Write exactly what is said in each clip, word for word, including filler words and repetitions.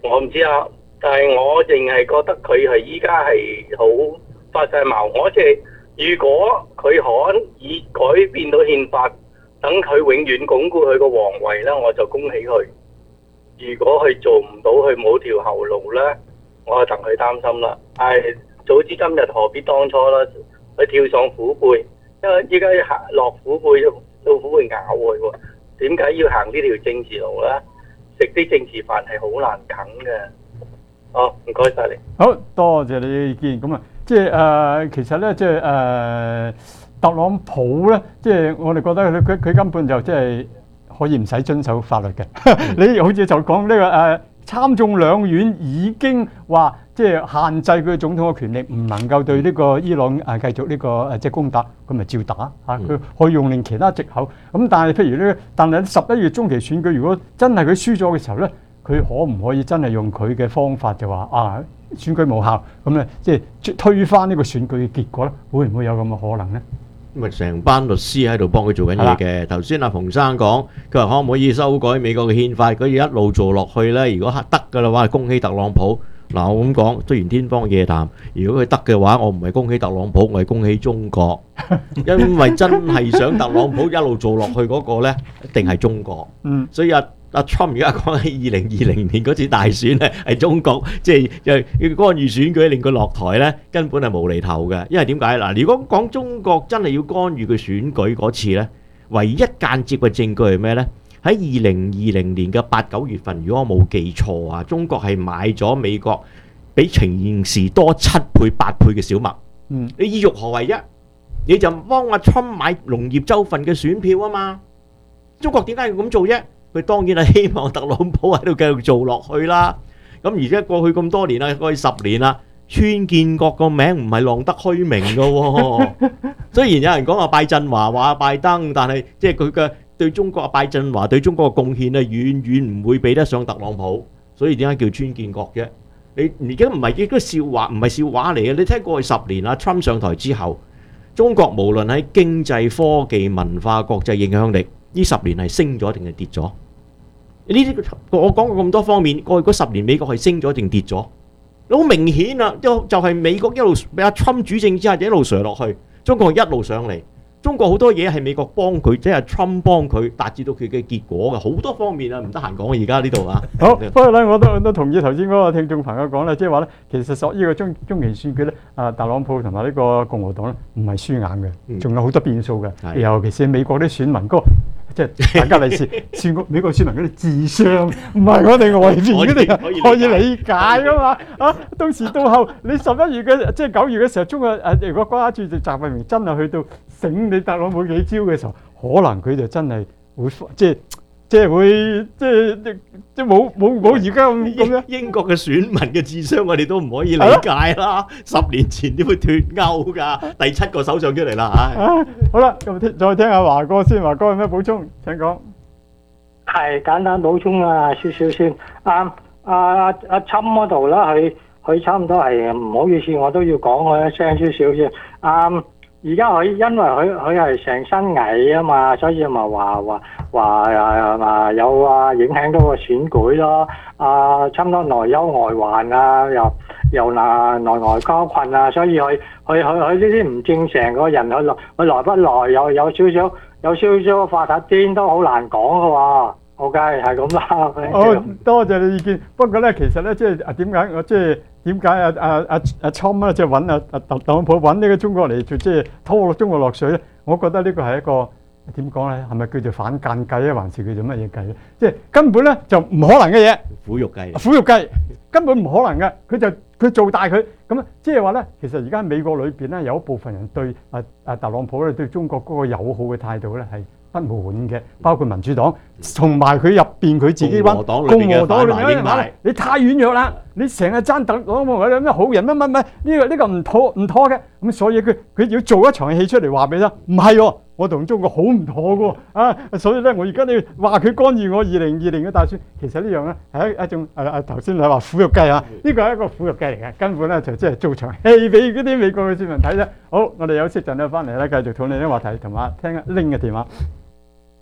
我唔知啊，但係我淨係覺得佢係依家係好發晒矛。我即係如果佢可以改變到憲法，等佢永遠鞏固佢個皇位咧，我就恭喜佢。如果佢做唔到，佢冇條後路咧，我就戥佢擔心啦。唉，早知今日何必當初啦？佢跳上虎背，因為依家行落虎背，老虎會咬佢喎。點解要行呢條政治路咧？食啲政治飯係好難啃嘅。哦，唔該晒你。 好多謝你嘅意見。咁啊，即係誒、呃，其實咧，即係誒、呃，特朗普咧，即係我哋覺得佢佢佢根本就即係可以唔使遵守法律嘅。你好似就講呢、這個誒、呃、參眾兩院已經話，即係限制佢總統嘅權力，唔能夠對呢個伊朗誒繼續呢、這個誒即係攻打，咁咪照打嚇。佢可以用另其他藉口。咁但係譬如呢，但係十一月中期選舉，如果真係佢輸咗嘅時候咧，佢可唔可以真係用佢嘅方法就話啊選舉無效咁咧，即係推翻呢個選舉嘅結果咧？會唔會有咁嘅可能咧？ 咁啊，成班律師喺度幫佢做緊嘢嘅。頭先阿馮生講，佢話可唔可以修改美國嘅憲法？佢要一路做落去咧，如果得㗎啦話，恭喜特朗普。嗱，我咁講，雖然天方夜譚，如果佢得嘅話，我唔係恭喜特朗普，我係恭喜中國，因為真係想特朗普一路做落去嗰個咧，一定係中國。嗯，所以阿阿 Trump 而家講起二零二零年嗰次大選咧，係中國即係又要干預選舉令佢落台咧，根本係無厘頭嘅。因為點解嗱？如果講中國真係要干預佢選舉嗰次咧，唯一間接嘅證據係咩咧？喺二零二零年嘅八九月份，如果我冇記錯啊，中國係買咗美國比情形時多七倍八倍嘅小麥。嗯，你意欲何為啫？你就幫阿 Trump 買農業州份嘅選票啊嘛。中國點解要咁做啫？佢當然係希望特朗普喺度繼續做落去啦。咁而家過去咁多年啦，過去十年啦，川建國個名唔係浪得虛名嘅喎。雖然有人講話拜振華話拜登，但係即係佢嘅對中國拜振華對中國嘅貢獻咧，遠遠唔會比得上特朗普。所以點解叫川建國啫？你而家唔係一個笑話，唔係笑話嚟嘅。你睇過去十年啊 Trump 上台之後，中國無論喺經濟、科技、文化、國際影響力，呢十年係升咗定係跌咗？呢啲我講過咁多方面，過去嗰十年美國係升咗定跌咗？好明顯啊，就就係美國一路俾阿 Trump 主政之下，就一路上落去，中國一路上嚟。中國好多嘢係美國幫佢，即係 Trump 幫佢達至到佢嘅結果嘅，好多方面啊，唔得閒講而家呢度啊。 好，不過咧，我都都同意頭先嗰個聽眾朋友講啦，即係話咧，其實所呢個中中期選舉咧，啊特朗普同埋呢個共和黨咧，唔係輸硬嘅，仲有好多變數嘅，尤其是美國啲選民嗰個。即係大家嚟試選個美國選民嗰啲智商，唔係我哋外邊嗰啲可以理解噶嘛？啊，到時到後你十一月嘅即係九月嘅時候，中國誒如果國家主席習近平真係去到醒你特朗普幾招嘅時候，可能佢就真係會即係即係會即係即係冇冇冇而家咁咁樣。 英國嘅選民嘅智商我哋都唔可以理解啦。十年前點會脫歐㗎？第七個首相出嚟啦嚇。 啊，好啦，咁再聽下華哥先，華哥有咩補充？請講。 係簡單補充啊，少少先。啊啊阿侵嗰度啦，佢佢差唔多係唔好意思，我都要講佢一聲少少先。啊，而家佢因為佢佢係成身蟻啊嘛，所以咪話話話啊有啊影響到個選舉咯。啊，差唔多內憂外患啊，又又嗱內外交困啊，所以佢佢佢佢呢啲唔正常個人，佢來佢來不來有有少少有少少發達癲都好難講嘅喎。OK，係咁啦。 好，多謝你意見。不過咧，其實咧，即係啊點解我即係點解啊啊啊啊 Trump 咧，即係揾啊啊特特朗普揾呢個中國嚟做，即係拖落中國落水咧？我覺得呢個係一個點講咧？係咪叫做反間計啊，還是叫做乜嘢計咧？即係根本咧就唔可能嘅嘢。 苦肉計。 苦肉計根本唔可能嘅，佢就佢做大佢咁，即係話咧，其實而家美國裏邊咧有一部分人對啊啊特朗普咧對中國嗰個友好嘅態度咧係不滿嘅，包括民主黨，同埋佢入邊佢自己揾共和黨裏面嘅，你太軟弱啦！你成日爭特朗普有咩好人乜乜乜，呢個呢個唔妥唔妥嘅，咁所以佢佢要做一場戲出嚟話俾你聽，唔係喎，我同中國好唔妥嘅啊！所以咧，我而家你話佢干預我二零二零嘅大選，其實呢樣咧係一一種誒誒頭先你話苦肉計啊，呢個係一個苦肉計嚟嘅，根本咧就即係做場戲俾嗰啲美國嘅市民睇啫。好，我哋休息陣咧翻嚟咧繼續討論呢個話題，同埋聽拎嘅電話。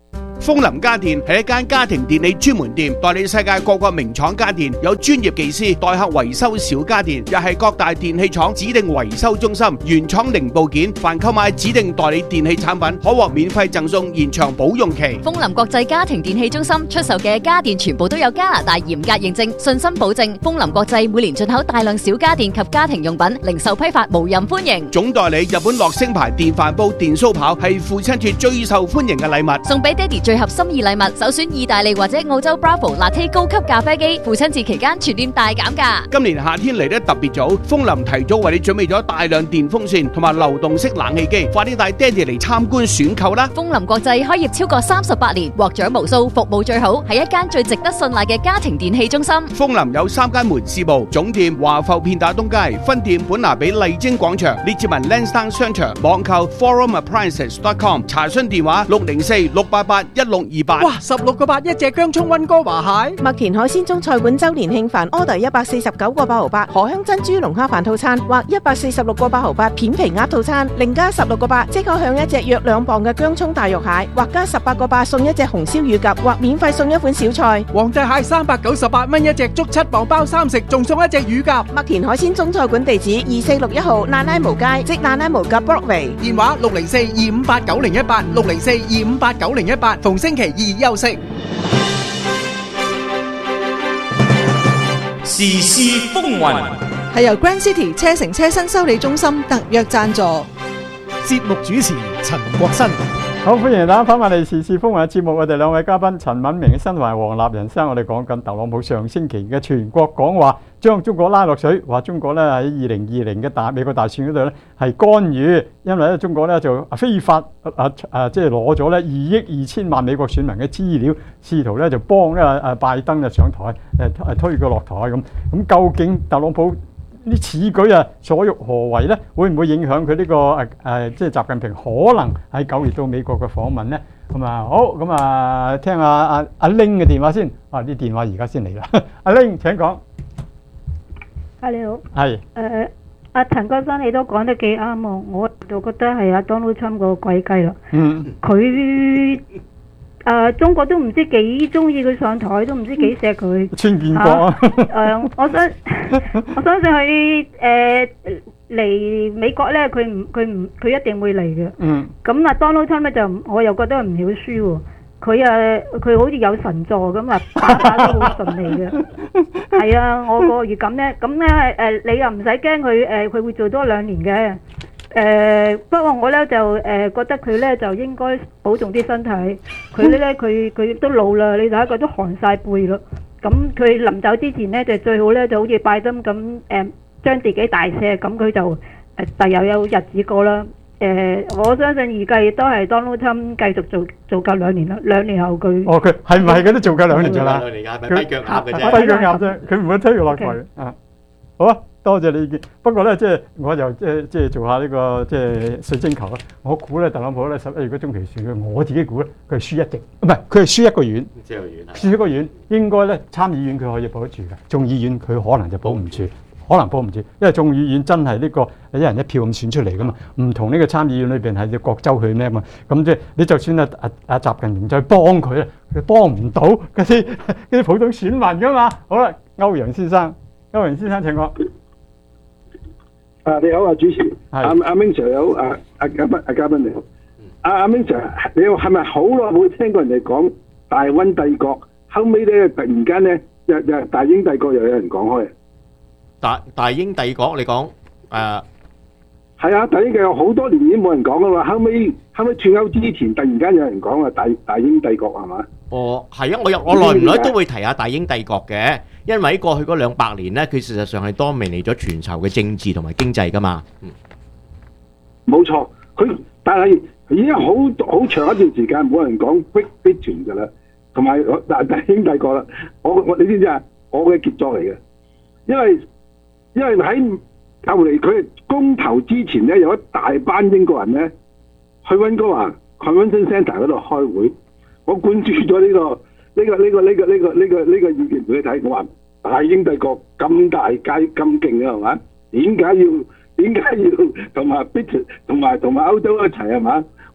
豐林家電係一間家庭電器專門店，代理世界各個名廠家電，有專業技師代客維修小家電，又係各大電器廠指定維修中心，原廠零部件，凡購買指定代理電器產品，可獲免費贈送延長保用期。 豐林國際家庭電器中心出售嘅家電全部都有加拿大嚴格認證，信心保證。豐林國際每年進口大量小家電及家庭用品，零售批發無任歡迎。 總代理日本樂聲牌電飯煲、電酥刨係父親節最受歡迎嘅禮物， 送俾爹哋最合心意禮物，首選意大利或者澳洲 Bravo Latte 高級咖啡機。父親節期間全店大減價。 今年夏天嚟得特別早，豐林提早為你準備咗大量電風扇同埋流動式冷氣機，快啲帶爹哋嚟參觀選購啦！ 豐林國際開業超過三十八年，獲獎無數，服務最好，係一間最值得信賴嘅家庭電器中心。 豐林有三間門市部，總店華埠片打東街，分店本拿比麗晶廣場，列治文 Lansdowne 商場，網購 forum appliances dot com， 查詢電話六零四六八八一六二八。 哇，十六個八一隻姜葱溫哥華蟹。 麥田海鮮中菜館周年慶飯 order 一百四十九個八毫八，荷香珍珠龍蝦飯套餐或一百四十六個八毫八片皮鴨套餐，另加十六個八即可享一隻約兩磅嘅姜葱大肉蟹，或加十八個八送一隻紅燒乳鴿，或免費送一款小菜。 皇帝蟹三百九十八蚊一隻，足七磅包三食，仲送一隻乳鴿。 麥田海鮮中菜館地址二四六一號蘭拉毛街，即蘭拉毛嘅 Broadway。 電話六零四二五八九零一八，六零四二五八九零一八，逢星期二休息。 時事風雲係由 Grand City 車城車身修理中心特約贊助。 節目主持陳國新。 好，歡迎大家翻返嚟時事風雲嘅節目，我哋兩位嘉賓陳敏明新同埋黃立仁生，我哋講緊特朗普上星期嘅全國講話，將中國拉落水，話中國咧喺二零二零嘅大美國大選嗰度咧係干預，因為咧中國咧就非法啊啊即係攞咗咧二億二千萬美國選民嘅資料，試圖咧就幫咧啊拜登啊上台誒誒推佢落台咁，咁究竟特朗普呢此舉啊所欲何為咧？會唔會影響佢呢個誒誒即係習近平可能喺九月到美國嘅訪問咧？咁啊好，咁啊聽下阿阿玲嘅電話先，啊啲電話而家先嚟啦。阿玲請講。 啊你好。 係。 誒阿陳國生你都講得幾啱喎，我就覺得係阿 Donald Trump 個鬼雞啦。嗯。佢。誒、呃、中國都唔知幾中意佢上台，都唔知幾錫佢。川建國啊！誒、呃，我相我相信佢誒嚟美國咧，佢唔佢唔佢一定會嚟嘅。嗯。咁啊，Donald Trump 咧就我又覺得唔曉輸喎。佢啊，佢好似有神助咁啊，打打都好順利嘅。係啊，我個預感咧，咁咧誒，你又唔使驚佢誒，佢會做多兩年嘅。誒、呃、不過我咧就誒、呃、覺得佢咧就應該保重啲身體，佢咧佢佢都老啦，你睇佢都寒晒背啦。咁佢臨走之前咧就最好咧就好似拜登咁誒將自己大赦，咁佢就誒第日有日子過啦。誒、呃、我相信預計都係 Donald Trump 繼續做做夠兩年啦，兩年後佢哦佢係唔係佢都做夠兩年㗎啦？ 兩年㗎，係咪跛腳鴨嘅啫？ 跛腳鴨啫，佢唔會推佢落台啊！好啊。多謝你意見，不過咧，即係我就即係即係做下呢個即係水晶球啦。我估咧，特朗普咧十一月嗰中期選嘅，我自己估咧，佢係輸一席，唔係佢係輸一個院，輸一個院，輸一個院應該咧參議院佢可以保得住嘅，眾議院佢可能就保唔住，可能保唔住，因為眾議院真係呢個一人一票咁選出嚟噶嘛，唔同呢個參議院裏邊係要各州去咩嘛，咁即係你就算啊啊啊習近平再幫佢咧，佢幫唔到嗰啲嗰啲普通選民噶嘛。好啦，歐陽先生，歐陽先生請講。 啊，你好啊，主持，阿阿 Ming Sir 你好，阿阿嘉賓阿嘉賓你好，阿阿 Ming Sir，你係咪好耐冇聽過人哋講大溫帝國？後尾咧突然間咧，又又大英帝國又有人講開。 大大英帝國你講誒係啊，大英帝國好多年已經冇人講噶嘛，後尾後尾脫歐之前突然間有人講啊，大大英帝國係嘛？ 哦，係啊，我有我耐唔耐都會提下大英帝國嘅。因為喺過去嗰兩百年咧，佢事實上係多明嚟咗全球嘅政治同埋經濟噶嘛。嗯， 冇錯，佢但係已經好好長一段時間冇人講 Great Britain 㗎啦，同埋大大英帝國啦。我我你知唔知啊？我嘅傑作嚟嘅，因為因為喺後嚟佢公投之前咧，有一大班英國人咧去溫哥華 Convention Centre 嗰度開會，我灌輸咗呢個。呢、這個呢、這個呢、這個呢、這個呢、這個呢、這個意見俾你睇，我話大英帝國咁大街咁勁啊，係嘛？點解要點解要同埋 Britain 同埋同埋歐洲一齊係嘛？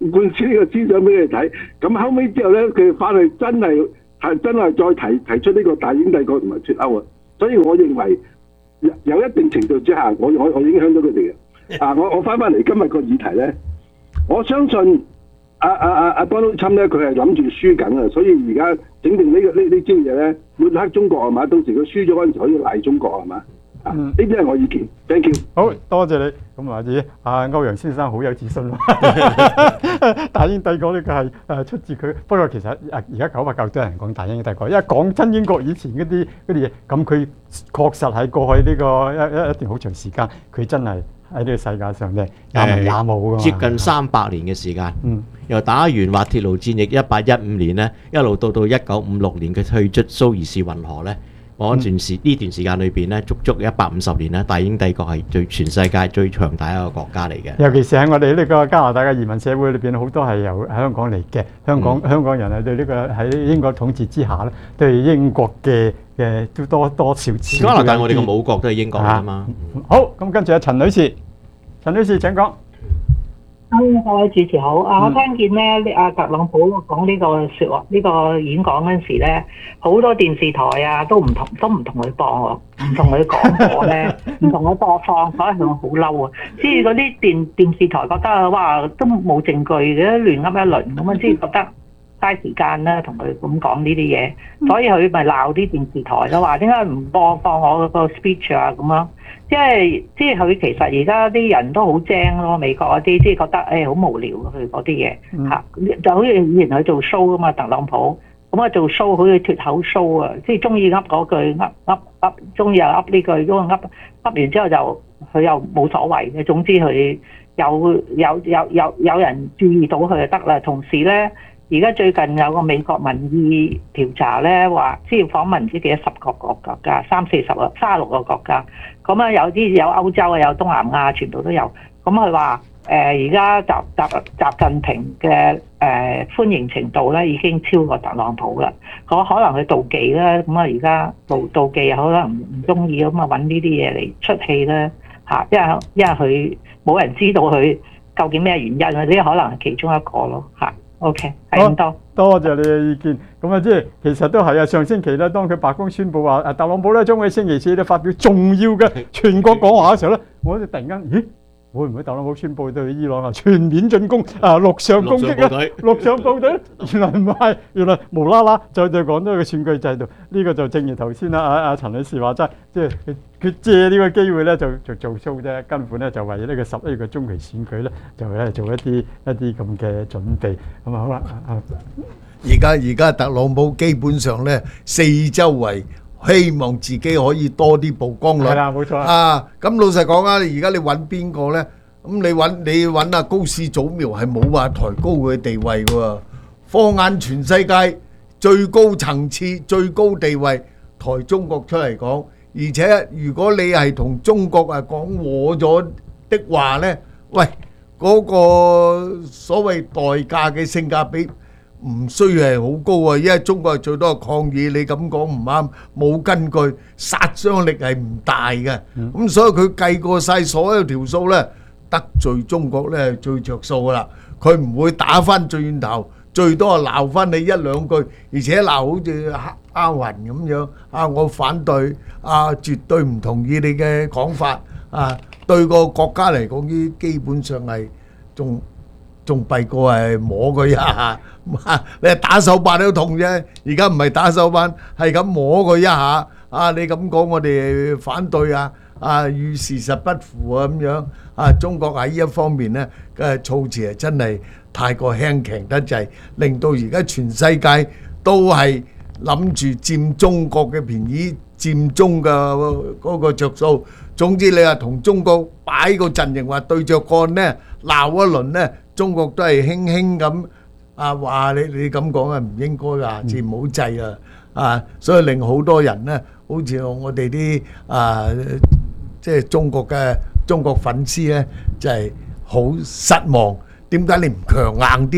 灌輸呢個思想俾佢睇。咁後尾之後咧，佢翻去真係係真係再提提出呢個大英帝國同埋脫歐啊。所以我認為有有一定程度之下，我我我影響到佢哋嘅。啊，我我翻翻嚟今日個議題咧，我相信阿阿阿阿 Donald Trump 咧，佢係諗住輸緊啊，所以而家整定呢個呢呢招嘢咧，抹黑中國係嘛？到時佢輸咗嗰陣時可以賴中國係嘛？啊，呢啲係我意見。Thank you。 好多謝你。咁或者阿歐陽先生好有自信喎。大英帝國呢個係誒出自佢，不過其實誒而家九百九多人講大英帝國，因為講真英國以前嗰啲嗰啲嘢，咁佢確實喺過去呢個一一一段好長時間，佢真係喺呢個世界上咧有名有武噶嘛。 接近三百年嘅時間， 嗯， 由打完滑鐵盧戰役一八一五年咧，一路到到一九五六年佢退出蘇伊士運河咧。嗰段時呢段時間裏邊咧，足足一百五十年咧，大英帝國係最全世界最強大一個國家嚟嘅。 尤其是喺我哋呢個加拿大嘅移民社會裏邊，好多係由香港嚟嘅。香港、嗯、香港人係對呢個喺英國統治之下咧，對英國嘅嘅都多多少少。 加拿大我哋嘅母國都係英國啊嘛。 好，咁跟住阿陳女士，陳女士請講。 各位主持好，啊，我聽見咧，阿特朗普講呢個説話，呢、這個演講嗰陣時咧，好多電視台啊都唔同，都唔同佢播喎，唔同佢講過咧，唔同佢播放，所以佢好嬲啊！即係嗰啲電電視台覺得哇，都冇證據嘅，亂噏一輪咁啊，即係覺得嘥時間啦，同佢咁講呢啲嘢，所以佢咪鬧啲電視台咯，話點解唔播放我個 speech 啊咁樣。即係即係佢其實而家啲人都好精咯，美國嗰啲即係覺得誒好無聊佢嗰啲嘢嚇，就好似以前佢做 show 噶嘛，特朗普咁啊做 show 好似脫口 show 啊，即係中意噏嗰句噏噏噏，中意又噏呢句，咁噏噏完之後就佢又冇所謂嘅，總之佢有有有有有人注意到佢就得啦。同時咧，而家最近有個美國民意調查咧，話即係訪問唔知幾多十個國家，三四十個、三十六個國家。咁啊，有啲有歐洲啊，有東南亞，全部都有。咁佢話誒，而家習習習近平嘅誒、呃、歡迎程度咧，已經超過特朗普啦。可可能佢妒忌啦，咁啊而家妒妒忌又可能唔中意，咁啊揾呢啲嘢嚟出氣啦嚇。因為因為佢冇人知道佢究竟咩原因啊，呢可能係其中一個咯嚇。OK， 係咁多。 多謝你嘅意見。咁啊，即係其實都係啊。上星期咧，當佢白宮宣布話啊，特朗普咧將會星期四咧發表重要嘅全國講話嘅時候咧，我就突然間，咦，會唔會特朗普宣布對伊朗啊全面進攻啊陸上攻擊咧？陸上部隊原來唔係，原來無啦啦就就講咗個選舉制度。呢個就正如頭先啦，阿阿陳女士話齋，即係佢借呢個機會咧就就做 show 啫，根本咧就為呢個十一個中期選舉咧就咧做一啲一啲咁嘅準備。咁啊好啦， 而家而家特朗普基本上咧四周圍希望自己可以多啲曝光率。 係啦，冇錯啊！咁老實講啊，而家你揾邊個咧？咁你揾你揾阿高市早苗係冇話抬高佢地位喎。放眼全世界最高層次、最高地位，抬中國出嚟講。而且如果你係同中國啊講和咗的話咧，喂，嗰個所謂代價嘅性價比唔需要係好高啊，因為中國係最多係抗議，你咁講唔啱，冇根據，殺傷力係唔大嘅。咁所以佢計過曬所有條數咧，得罪中國咧係最著數噶啦。佢唔會打翻轉頭，最多係鬧翻你一兩句，而且鬧好似阿雲咁樣啊！我反對啊，絕對唔同意你嘅講法啊！對個國家嚟講，呢基本上係仲仲弊過係摸佢一下。你係打手板都痛啫，而家唔係打手板，係咁摸佢一下。啊，你咁講我哋反對啊！啊，與事實不符啊咁樣啊！中國喺呢一方面咧嘅措辭係真係太過輕強得滯，令到而家全世界都係諗住佔中國嘅便宜，佔中嘅嗰個著數。總之你話同中國擺個陣營話對著幹咧，鬧一輪咧，中國都係輕輕咁啊話你你咁講啊唔應該㗎，至唔好制啊啊！所以令好多人咧，好似我哋啲啊即係中國嘅中國粉絲咧，就係好失望。點解你唔強硬啲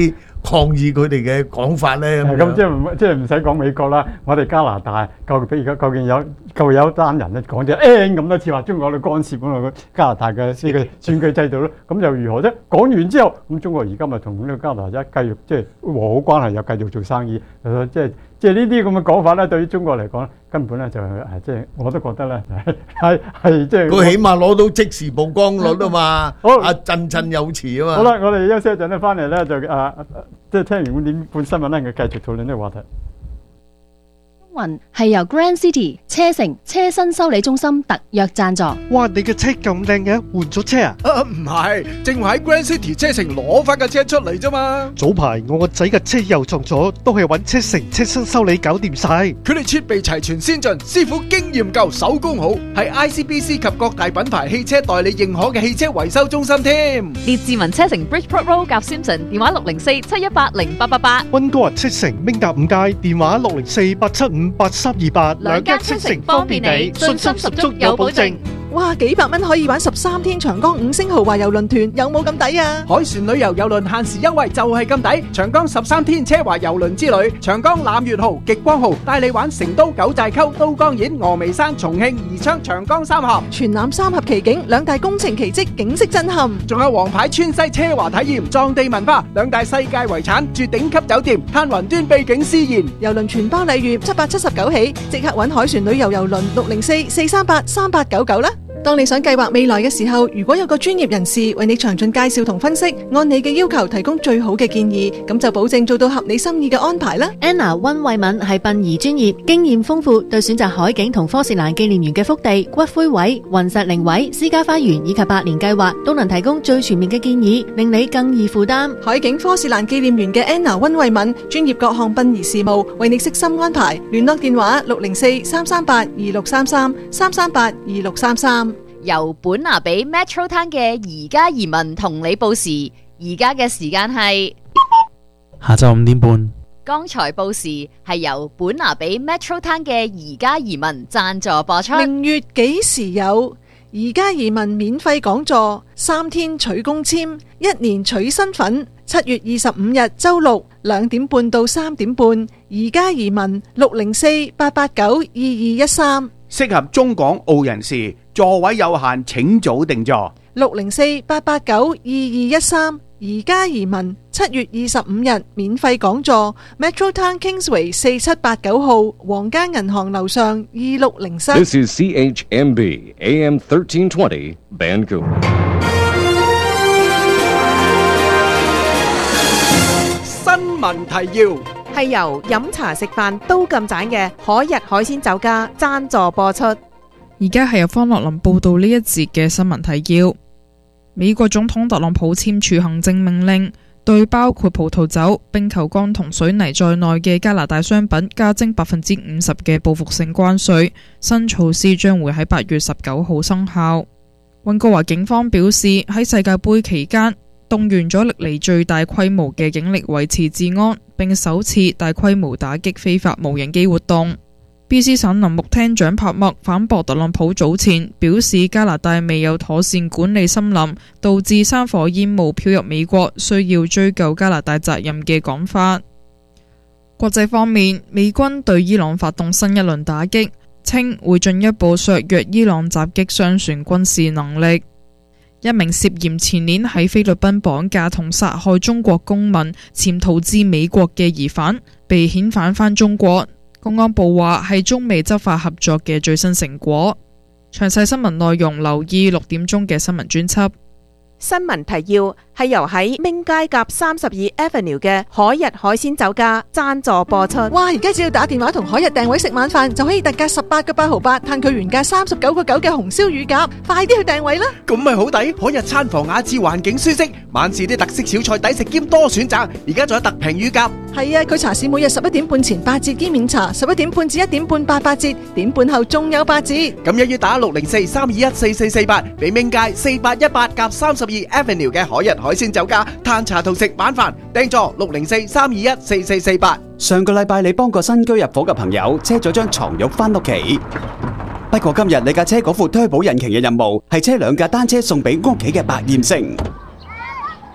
抗議佢哋嘅講法咧？咁咁即係唔即係唔使講美國啦，我哋加拿大究竟而家究竟有究竟有單人咧講咗 N 咁多次話中國去干涉咁個加拿大嘅呢個選舉制度咯，咁又如何啫？講完之後，咁中國而家咪同呢個加拿大繼續即係和好關係，又繼續做生意，即係即係呢啲咁嘅講法咧，對於中國嚟講咧，根本咧就係即係我都覺得咧係係即係佢起碼攞到即時曝光率啊嘛， 好啊振振有詞啊嘛。 好啦，我哋休息一陣咧，翻嚟咧就啊即係聽完五點半新聞咧，繼續討論呢個話題。 雲係由 Grand City 車城車身修理中心特約贊助。 哇！你嘅車咁靚嘅，換咗車啊？ 啊唔係，正話喺 Grand City 車城攞翻架車出嚟啫嘛。 早排我個仔嘅車又撞咗，都係揾車城車身修理搞掂晒。 佢哋設備齊全先進，師傅經驗夠，手工好，係 I C B C 及各大品牌汽車代理認可嘅汽車維修中心添。 列治文車城 Bridgeport Road 夾 Simpson， 電話六零四七一八零八八八。 溫哥華車城明達五街，電話六零四八七五八三二八， 兩間車城方便你，信心十足有保證。 哇！幾百蚊可以玩十三天長江五星豪華遊輪團，有冇咁抵啊？ 海船旅遊遊輪限時優惠就係咁抵，長江十三天奢華遊輪之旅，長江攬月號、極光號帶你玩成都九寨溝、都江堰、峨眉山、重慶、宜昌、長江三峽， 全攬三峽奇景，兩大工程奇蹟，景色震撼。 仲有皇牌川西奢華體驗、藏地文化，兩大世界遺產，住頂級酒店，嘆雲端秘境思賢。 遊輪全包禮遇，七百七十九起，即刻揾海船旅遊遊輪六零四四三八三八九九啦。當你想計劃未來嘅時候，如果有個專業人士為你詳盡介紹同分析，按你嘅要求提供最好嘅建議，咁就保證做到合你心意嘅安排啦。 Anna 溫慧敏係殯儀專業，經驗豐富，對選擇海景同科士蘭紀念園嘅福地、骨灰位、雲石靈位、私家花園以及百年計劃，都能提供最全面嘅建議，令你更易負擔。 海景科士蘭紀念園嘅 Anna 溫慧敏，專業各項殯儀事務，為你悉心安排。聯絡電話六零四三三八二六三三三三八二六三三。 由本拿比 Metro Town 嘅而家移民同你報時，而家嘅時間係下晝五點半。 剛才報時係由本拿比 Metro Town 嘅而家移民贊助播出。 明月幾時有？而家移民免費講座，三天取公簽，一年取身份。七月二十五日周六兩點半到三點半，而家移民六零四八八九二二一三。 適合中港澳人士，座位有限，請早訂座。 六零四八八九二二一三，而家移民七月二十五日免費講座 ，Metro Town Kingsway 四七八九號皇家銀行樓上二六零三。 This is C H M B A M thirteen twenty Vancouver。 新聞提要。 係由飲茶食飯都咁盞嘅海日海鮮酒家贊助播出。 而家係由方樂林報道呢一節嘅新聞提要。美國總統特朗普簽署行政命令，對包括葡萄酒、冰球桿同水泥在內嘅加拿大商品加徵百分之五十嘅報復性關稅。新措施將會喺八月十九號生效。溫哥華警方表示，喺世界盃期間動員咗歷嚟最大規模嘅警力維持治安，並首次大規模打擊非法無人機活動。B C 省林木廳長帕默反駁特朗普早前表示加拿大未有妥善管理森林，導致山火煙霧飄入美國，需要追究加拿大責任嘅講法。國際方面，美軍對伊朗發動新一輪打擊，稱會進一步削弱伊朗襲擊商船軍事能力。一名涉嫌前年喺菲律賓綁架同殺害中國公民潛逃至美國嘅疑犯被遣返返中國，公安部話係中美執法合作嘅最新成果。詳細新聞內容留意六點鐘嘅新聞專輯。 新聞提要係由喺明街夾三十二 Avenue 嘅海日海鮮酒家贊助播出。 哇！而家只要打電話同海日訂位食晚飯，就可以特價十八個八毫八，嘆佢原價三十九個九嘅紅燒乳鴿，快啲去訂位啦！ 咁咪好抵，海日餐房雅致，環境舒適，晚市啲特色小菜抵食兼多選擇，而家仲有特平乳鴿。 係啊，佢茶市每日十一點半前八折兼免茶，十一點半至一點半八八折，點半後仲有八折。 咁一於打六零四三二一四四四八，俾明街四八一八夾三十二 Avenue 嘅海日海鮮酒家嘆茶同食晚飯，訂座六零四三二一四四四八。 上個禮拜你幫個新居入伙嘅朋友車咗張床褥返屋企，不過今日你架車嗰副推保引擎嘅任務係車兩架單車送俾屋企嘅百厭星。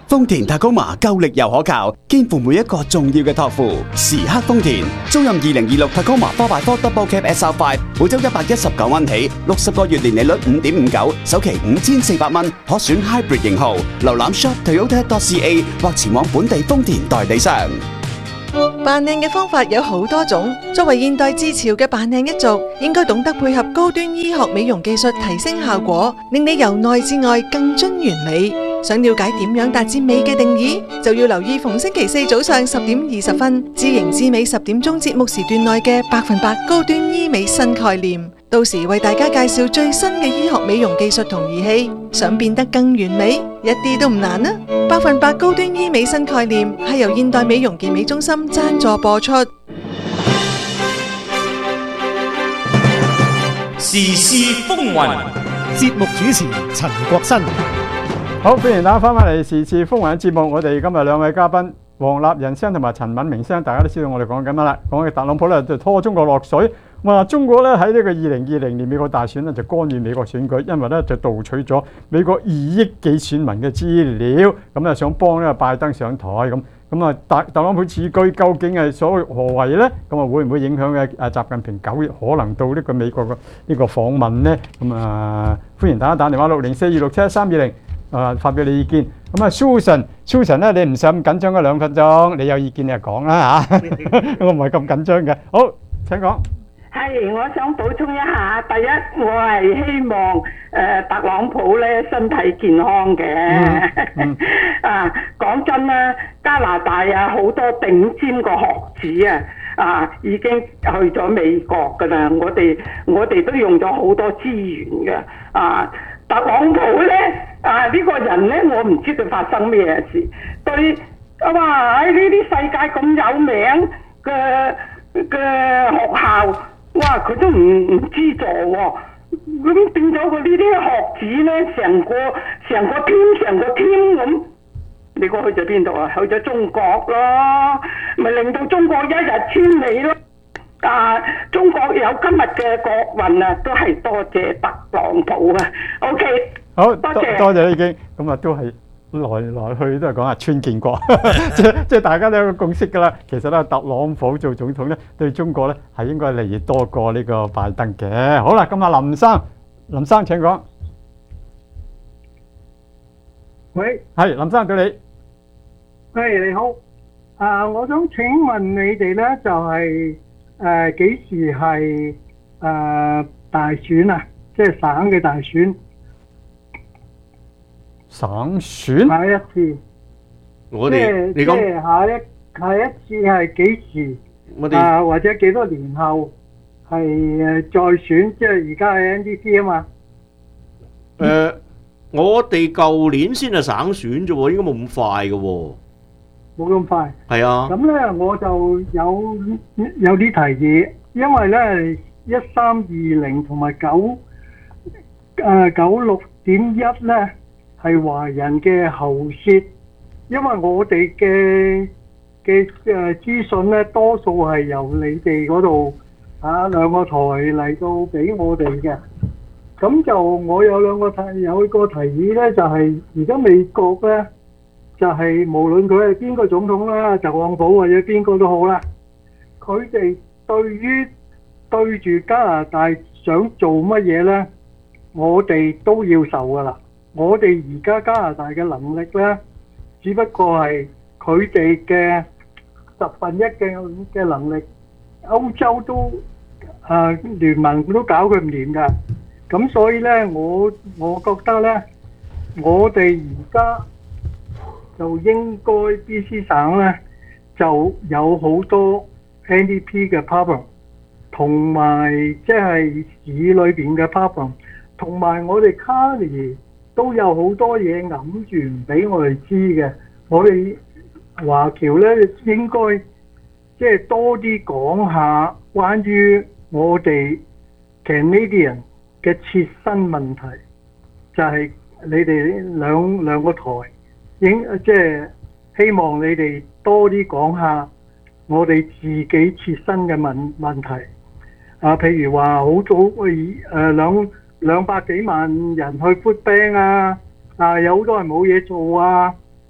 豐田 Tacoma 夠力又可靠，肩負每一個重要嘅託付。時刻豐田，租賃二零二六 Tacoma four by four Double Cab S R five， 每週一百一十九蚊起，六十個月年利率五點五九，首期五千四百蚊，可選 Hybrid 型號。瀏覽 shop toyota dot c a 或前往本地豐田代理商。 扮靚嘅方法有好多種，作為現代至潮嘅扮靚一族，應該懂得配合高端醫學美容技術提升效果，令你由內至外更臻完美。想了解點樣達至美嘅定義，就要留意逢星期四早上十點二十分，知型知美十點鐘節目時段內嘅百分百高端醫美新概念。到時為大家介紹最新嘅醫學美容技術同儀器，想變得更完美，一啲都唔難啊！百分百高端醫美新概念係由現代美容健美中心贊助播出。 時事風雲， 節目主持陳國新。 好，歡迎大家翻返嚟時事風雲嘅節目。我哋今日兩位嘉賓黃立仁先生同埋陳敏明先生，大家都知道我哋講緊乜啦？講嘅特朗普咧就拖中國落水，話中國咧喺呢個二零二零年美國大選咧就干預美國選舉，因為咧就盜取咗美國二億幾選民嘅資料，咁啊想幫呢個拜登上台咁。咁啊，特特朗普此舉究竟係所謂何為咧？咁啊，會唔會影響嘅啊習近平九月可能到呢個美國嘅呢個訪問咧？咁啊，歡迎大家打電話六零四二六七一三二零。啊！發表你意見咁啊，Susan，Susan 咧，你唔使咁緊張嗰兩分鐘，你有意見你就講啦嚇，我唔係咁緊張嘅。好，請講。 係，我想補充一下，第一，我係希望誒、呃、特朗普咧身體健康嘅。嗯嗯、啊，講真啦，加拿大啊好多頂尖個學子啊，啊已經去咗美國㗎啦。我哋我哋都用咗好多資源嘅啊。特朗普咧啊！呢、這個人咧，我唔知佢發生咩事。對啊，哇！喺呢啲世界咁有名嘅嘅學校，哇！佢都唔唔資助喎。咁變咗佢呢啲學子咧，成個成個 team 成個 team 咁，你估去咗邊度啊？去咗中國咯，咪令到中國一日千里咯。啊！中國有今日嘅國運啊，都係多謝特朗普啊。OK， 好， 多謝多謝你已經咁啊，都係來來去都係講下川建國，即即係大家都有個共識㗎啦。其實咧，特朗普做總統咧，對中國咧係應該利益多過呢個拜登嘅。好啦，咁啊，林生，林生請講。 喂， 係林生對你。 喂，你好。啊，我想請問你哋咧，就係。誒幾、呃、時係誒、呃、大選啊？即係省嘅大選。 省選下一次。 我哋即係下一下一次係幾時？ 我哋啊、呃、或者幾多年後係誒再選？即係而家係 N D P 啊嘛。 誒、呃，我哋舊年先係省選啫喎，應該冇咁快嘅喎。 冇咁快， 係啊。 咁咧我就有有啲提議，因為咧一三二零同埋九誒九六點一咧係華人嘅喉舌，因為我哋嘅嘅誒資訊咧多數係由你哋嗰度啊兩個台嚟到俾我哋嘅，咁就我有兩個提有個提議咧，就係而家美國咧。就係無論佢係邊個總統啦，特朗普或者邊個都好啦，佢哋對於對住加拿大想做乜嘢呢？我哋都要受噶啦。我哋而家加拿大嘅能力呢，只不過係佢哋嘅十分一嘅嘅能力。歐洲都啊聯盟都搞佢唔掂噶，咁所以呢，我我覺得呢，我哋而家就應該 B C 省咧就有好多 N D P 嘅 problem， 同埋即係市裏邊嘅 problem， 同埋我哋 County 都有好多嘢揞住唔俾我哋知嘅。我哋華僑咧應該即係多啲講下關於我哋 Canadian 嘅切身問題，就係你哋兩兩個台。應即係希望你哋多啲講下我哋自己切身嘅問問題啊，譬如話好早誒誒兩兩百幾萬人去 food bank 啊，啊有好多人冇嘢做啊，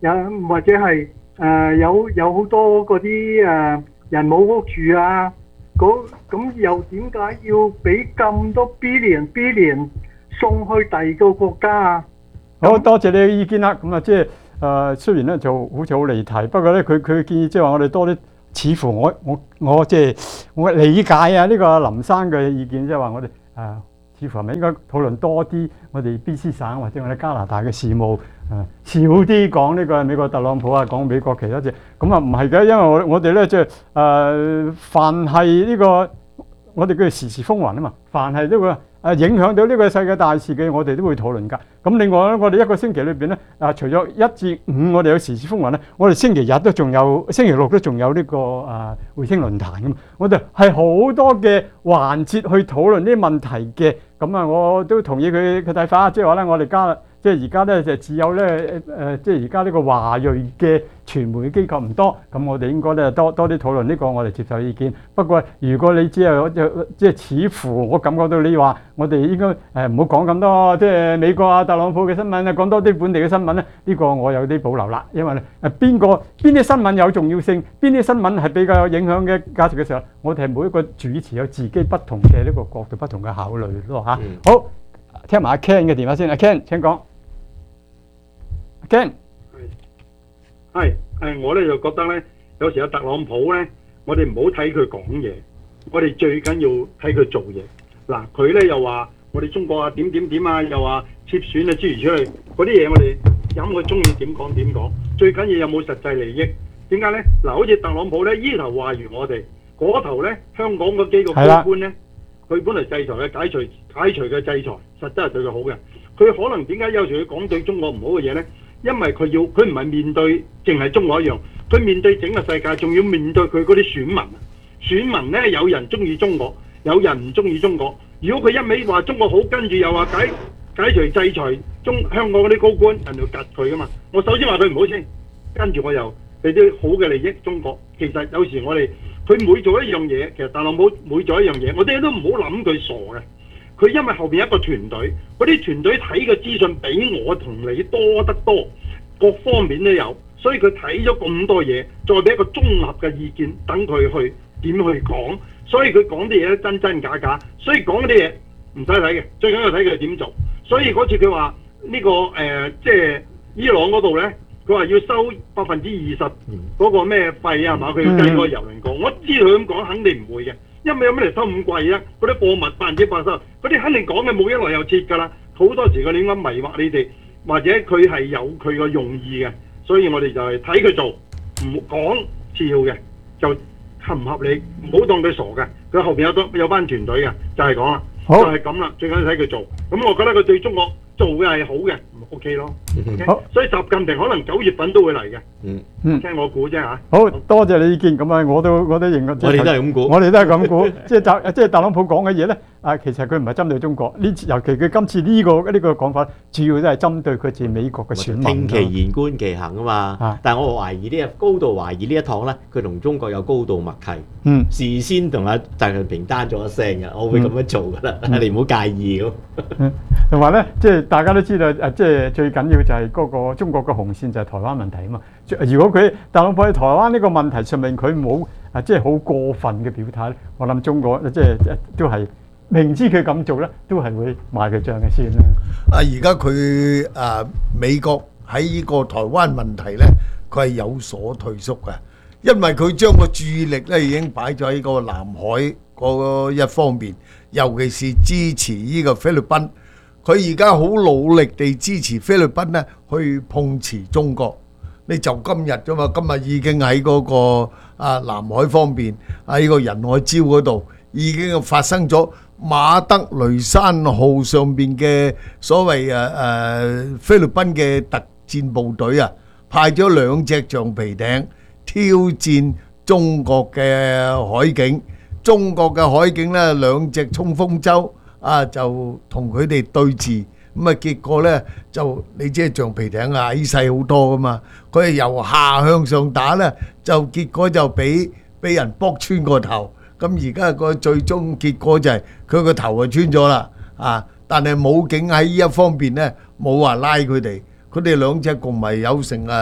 有或者係誒、呃、有有好多嗰啲誒人冇屋住啊，嗰咁又點解要俾咁多 billion billion 送去第二個國家啊？ 好多謝你嘅意見啦。咁啊，即係誒雖然咧就好似好離題，不過咧佢佢建議即係話我哋多啲，似乎我我我即係我理解啊呢個林生嘅意見，即係話我哋誒。呃似乎係咪應該討論多啲我哋 B C 省或者我哋加拿大嘅事務，誒、呃、少啲講呢個美國特朗普啊，講美國其他嘢。咁啊唔係嘅，因為我我哋咧即係誒，凡係呢個我哋叫做時事風雲啊嘛，凡係呢個誒影響到呢個世界大事嘅，我哋都會討論㗎。咁另外咧，我哋一個星期裏邊咧，啊除咗一至五我哋有時事風雲咧，我哋星期日都仲有，星期六都仲有呢、這個啊匯星論壇㗎嘛。我哋係好多嘅環節去討論呢啲問題嘅。咁啊，我都同意佢佢睇法，即係話咧，我哋加即係而家咧就只有咧誒、呃，即係而家呢個華裔嘅傳媒機構唔多，咁我哋應該咧多多啲討論呢個，我哋接受意見。不過如果你只係即係似乎我感覺到你話，我哋應該誒唔好講咁多，即係美國啊特朗普嘅新聞啊，講多啲本地嘅新聞咧，呢、呢個我有啲保留啦。因為咧誒邊個邊啲新聞有重要性，邊啲新聞係比較有影響嘅價值嘅時候，我哋係每一個主持有自己不同嘅呢個角度、不同嘅考慮咯嚇。嗯、好，聽埋阿 Ken 嘅電話先，阿 Ken 請講。Ken 係係，我咧就覺得咧，有時阿特朗普咧，我哋唔好睇佢講嘢，我哋最緊要睇佢做嘢。嗱，佢咧又話我哋中國啊點點點啊，又話切選啊諸如此類嗰啲嘢，我哋任佢中意點講點講，最緊要有冇實際利益。點解咧？嗱，好似特朗普咧，依頭話完我哋，嗰頭咧香港嗰幾個高官咧，佢本嚟制裁嘅解除解除嘅制裁，實質係對佢好嘅。佢可能點解有時佢講對中國唔好嘅嘢咧？因為佢要佢唔係面對淨係中國一樣，佢面對整個世界，仲要面對佢嗰啲選民。選民咧有人中意中國，有人唔中意中國。如果佢一味話中國好，跟住又話解解除制裁中香港嗰啲高官，人哋會吉佢噶嘛。我首先話佢唔好先，跟住我又俾啲好嘅利益中國。其實有時我哋佢每做一樣嘢，其實特朗普每做一樣嘢，我哋都唔好諗佢傻嘅。佢因為後邊一個團隊，嗰啲團隊睇嘅資訊比我同你多得多，各方面都有，所以佢睇咗咁多嘢，再俾一個綜合嘅意見，等佢去點去講。所以佢講啲嘢咧真真假假，所以講嗰啲嘢唔使睇嘅，最緊要睇佢點做。所以嗰次佢話呢個誒、呃，即係伊朗嗰度咧，佢話要收百分之二十嗰個咩費啊嘛，佢要計個油輪港。我知佢咁講肯定唔會嘅。因為有咩嚟收咁貴啊？嗰啲貨物百分之八十，嗰啲肯定講嘅冇一來又切㗎啦。好多時佢哋應該迷惑你哋，或者佢係有佢個用意嘅，所以我哋就係睇佢做，唔講次要嘅，就合唔合理，唔好當佢傻嘅。佢後邊有多有班團隊嘅，就係講啦，就係咁啦。最緊要睇佢做，咁我覺得佢對中國做嘅係好嘅，OK 咯。Okay? 好，所以習近平可能九月份都會嚟嘅。嗯嗯，聽我估啫嚇。 好多謝你意見，咁啊，我都我都認我。 我哋都係咁估。 我哋都係咁估，即係特即係特朗普講嘅嘢咧，啊，其實佢唔係針對中國，呢尤其佢今次呢個呢個講法，主要都係針對佢自美國嘅選民。 聽其言觀其行啊嘛。但係我懷疑呢一高度懷疑呢一趟咧，佢同中國有高度默契。嗯。事先同阿習近平單咗一聲嘅，我會咁樣做㗎啦，你唔好介意咁。 同埋咧，即係大家都知道，誒，即係最緊要就係嗰個中國嘅紅線就係台灣問題啊嘛。如果佢特朗普喺台灣呢個問題上面佢冇啊，即係好過分嘅表態咧，我諗中國即係都係明知佢咁做咧，都係會賣佢帳嘅先啦。 啊，而家佢啊美國喺呢個台灣問題咧，佢係有所退縮嘅，因為佢將個注意力咧已經擺咗喺個南海嗰一方面，尤其是支持呢個菲律賓。佢而家好努力地支持菲律賓咧，去碰瓷中國。你就今日啫嘛，今日已經喺嗰個啊南海方面喺個仁愛礁嗰度已經發生咗馬德雷山號上邊嘅所謂誒誒菲律賓嘅特戰部隊啊，派咗兩隻橡皮艇挑戰中國嘅海警。中國嘅海警咧兩隻衝鋒舟啊，就同佢哋對峙。咁啊，結果咧就你知橡皮艇矮細好多噶嘛，佢係由下向上打咧，就結果就俾俾人剝穿個頭。咁而家個最終結果就係佢個頭就穿咗啦，啊！但係武警喺呢一方面咧冇話拉佢哋，佢哋兩隻共咪有成啊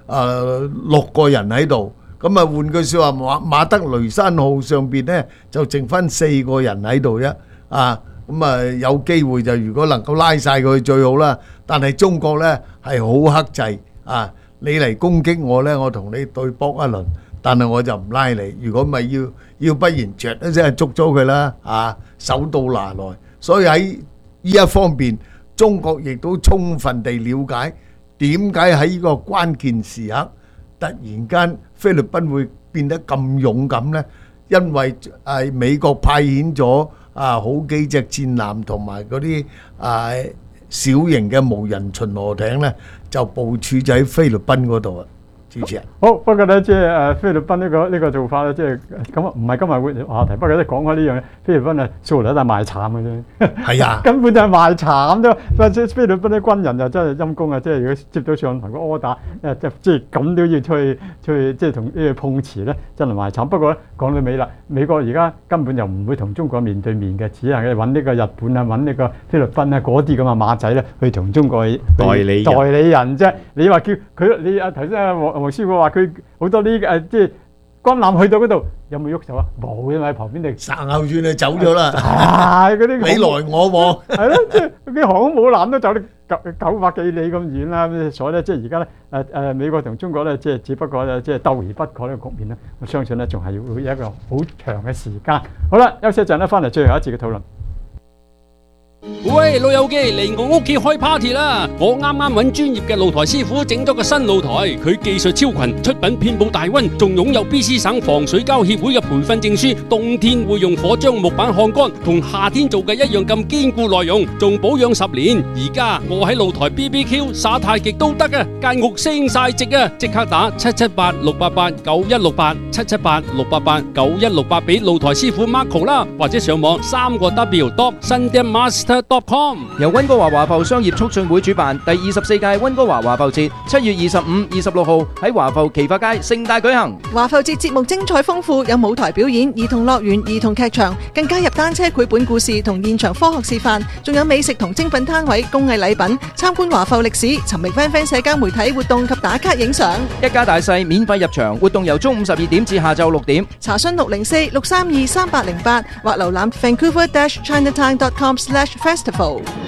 誒六個人喺度。咁啊換句説話，馬馬德雷山號上邊咧就剩翻四個人喺度啫。啊，咁啊有機會就如果能夠拉曬佢最好啦。但係中國咧係好克制啊！你嚟攻擊我咧，我同你對搏一輪，但係我就唔拉你。如果唔係要要不然著一聲捉咗佢啦，啊手到拿來。所以喺呢一方面，中國亦都充分地了解點解喺呢個關鍵時刻，突然間菲律賓會變得咁勇敢呢？因為誒美國派遣咗啊好幾隻戰艦同埋嗰啲誒小型嘅無人巡邏艇呢，就部署咗喺菲律賓嗰度啊。主持人， 好，不過咧，即係誒菲律賓呢個呢個做法咧，即係咁啊，唔係今日會話題。不過咧講開呢樣嘢，菲律賓啊，數嚟都係賣慘嘅啫。 係啊， 根本就係賣慘啫。即係菲律賓啲軍人就真係陰公啊！即係如果接到上頭個 order，誒即即係咁都要出去出去，即係同呢個碰瓷咧，真係賣慘。不過咧講到尾啦，美國而家根本就唔會同中國面對面嘅，只係揾呢個日本啊，揾呢個菲律賓啊嗰啲咁嘅馬仔咧，去同中國代理人代理人啫。你話叫佢，你啊頭先啊黃黃師傅話佢好多呢誒即係軍艦去到嗰度有冇喐手啊？冇，因為喺旁邊嚟殺後轉就走咗啦。 係嗰啲你來我往， 係咯，即係啲航空母艦都走得九九百幾里咁遠啦。所以咧，即係而家咧誒誒美國同中國咧，即係只不過咧，即係鬥而不破呢個局面咧。我相信咧，仲係會有一個好長嘅時間。好啦，休息一陣咧，翻嚟最後一節嘅討論。 喂，老友記嚟我屋企開 party 啦！我啱啱揾專業嘅露台師傅整咗個新露台，佢技術超群，出品遍佈大溫，仲擁有 B C 省防水膠協會嘅培訓證書。冬天會用火將木板烘乾，同夏天做嘅一樣咁堅固耐用，仲保養十年。而家我喺露台 B B Q 耍太極都得啊！間屋升晒值啊！即刻打七七八六八八九一六八七七八六八八九一六八俾露台師傅 Marco 啦，或者上網三個 W dot Sunday Master dot com。 由溫哥華華埠商業促進會主辦第二十四屆溫哥華華埠節，七月二十五、二十六號喺華埠奇發街盛大舉行。 華埠節節目精彩豐富，有舞台表演、兒童樂園、兒童劇場，更加入單車繪本故事同現場科學示範，仲有美食同精品攤位、工藝禮品，參觀華埠歷史，尋覓 friend friend 社交媒體活動及打卡影相。 一家大細免費入場，活動由中午十二點至下晝六點。 查詢六零四六三二三八零八或瀏覽 Vancouver dash Chinatown dot com slash festival。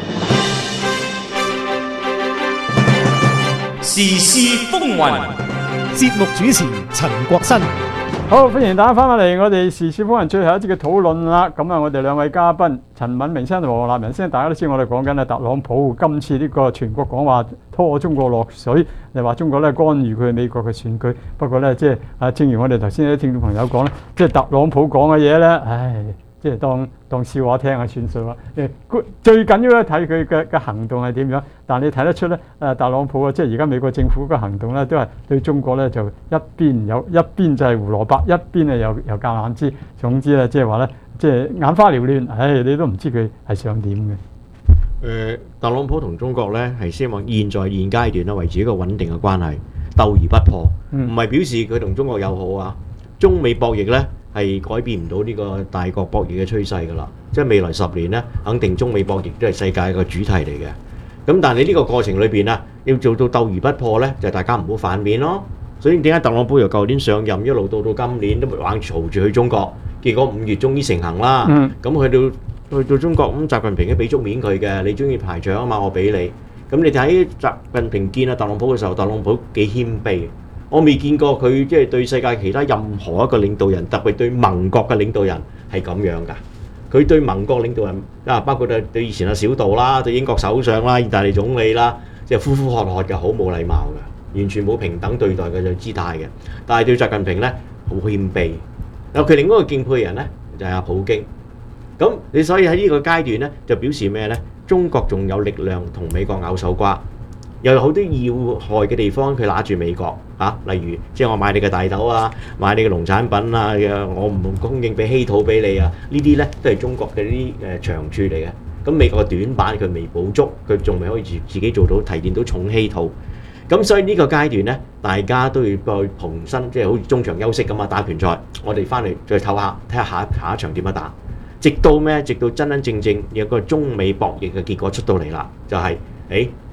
時事風雲， 節目主持陳國新。 好，歡迎大家翻返嚟我哋時事風雲最後一節嘅討論啦。咁啊，我哋兩位嘉賓陳敏明先生同黃立仁先生，大家都知我哋講緊啊特朗普今次呢個全國講話拖中國落水，你話中國咧干預佢美國嘅選舉。不過咧，即係啊，正如我哋頭先啲聽眾朋友講咧，即係特朗普講嘅嘢咧，唉。即係當當笑話聽下算數啦。誒，最緊要咧睇佢嘅嘅行動係點樣。但你睇得出咧，誒特朗普啊，即係而家美國政府嘅行動咧，都係對中國咧就一邊有一邊就係胡蘿蔔，一邊啊又又橄欖枝。總之咧，即係話咧，即係眼花繚亂，唉，你都唔知佢係想點嘅。 誒，特朗普同中國咧係希望現在現階段咧維持一個穩定嘅關係，鬥而不破，唔係表示佢同中國友好啊。中美博弈咧係改變唔到呢個大國博弈嘅趨勢㗎啦，即係未來十年咧，肯定中美博弈都係世界一個主題嚟嘅。咁但係呢個過程裏邊咧，要做到鬥而不破咧，就係大家唔好反面咯。所以點解特朗普由舊年上任一路到到今年都硬嘈住去中國，結果五月終於成行啦。咁、嗯、去到去到中國，咁習近平都俾足面佢嘅，你中意排場啊嘛，我俾你。咁你睇習近平見啊特朗普嘅時候，特朗普幾謙卑。我未見過佢即係對世界其他任何一個領導人，特別對盟國嘅領導人係咁樣㗎。佢對盟國領導人啊，包括對對以前阿小道啦，對英國首相啦、意大利總理啦，即係呼呼喝喝嘅，好冇禮貌嘅，完全冇平等對待嘅就姿態嘅。但係對習近平咧，好謙卑。有佢另一個敬佩嘅人咧，就係阿普京。咁你所以喺呢個階段咧，就表示咩咧？中國仲有力量同美國咬手瓜。又有好多要害嘅地方，佢揦住美國嚇、啊，例如即係我買你嘅大豆啊，買你嘅農產品啊，我唔供應俾稀土俾你啊，呢啲咧都係中國嘅啲誒長處嚟嘅。咁美國嘅短板佢未補足，佢仲未可以自自己做到提煉到重稀土。咁所以呢個階段咧，大家都要去重新，即係好似中場休息咁啊，打拳賽，我哋翻嚟再唞下，睇下下下一場點樣打，直到咩？直到真真正正有個中美博弈嘅結果出到嚟啦，就係、是、誒。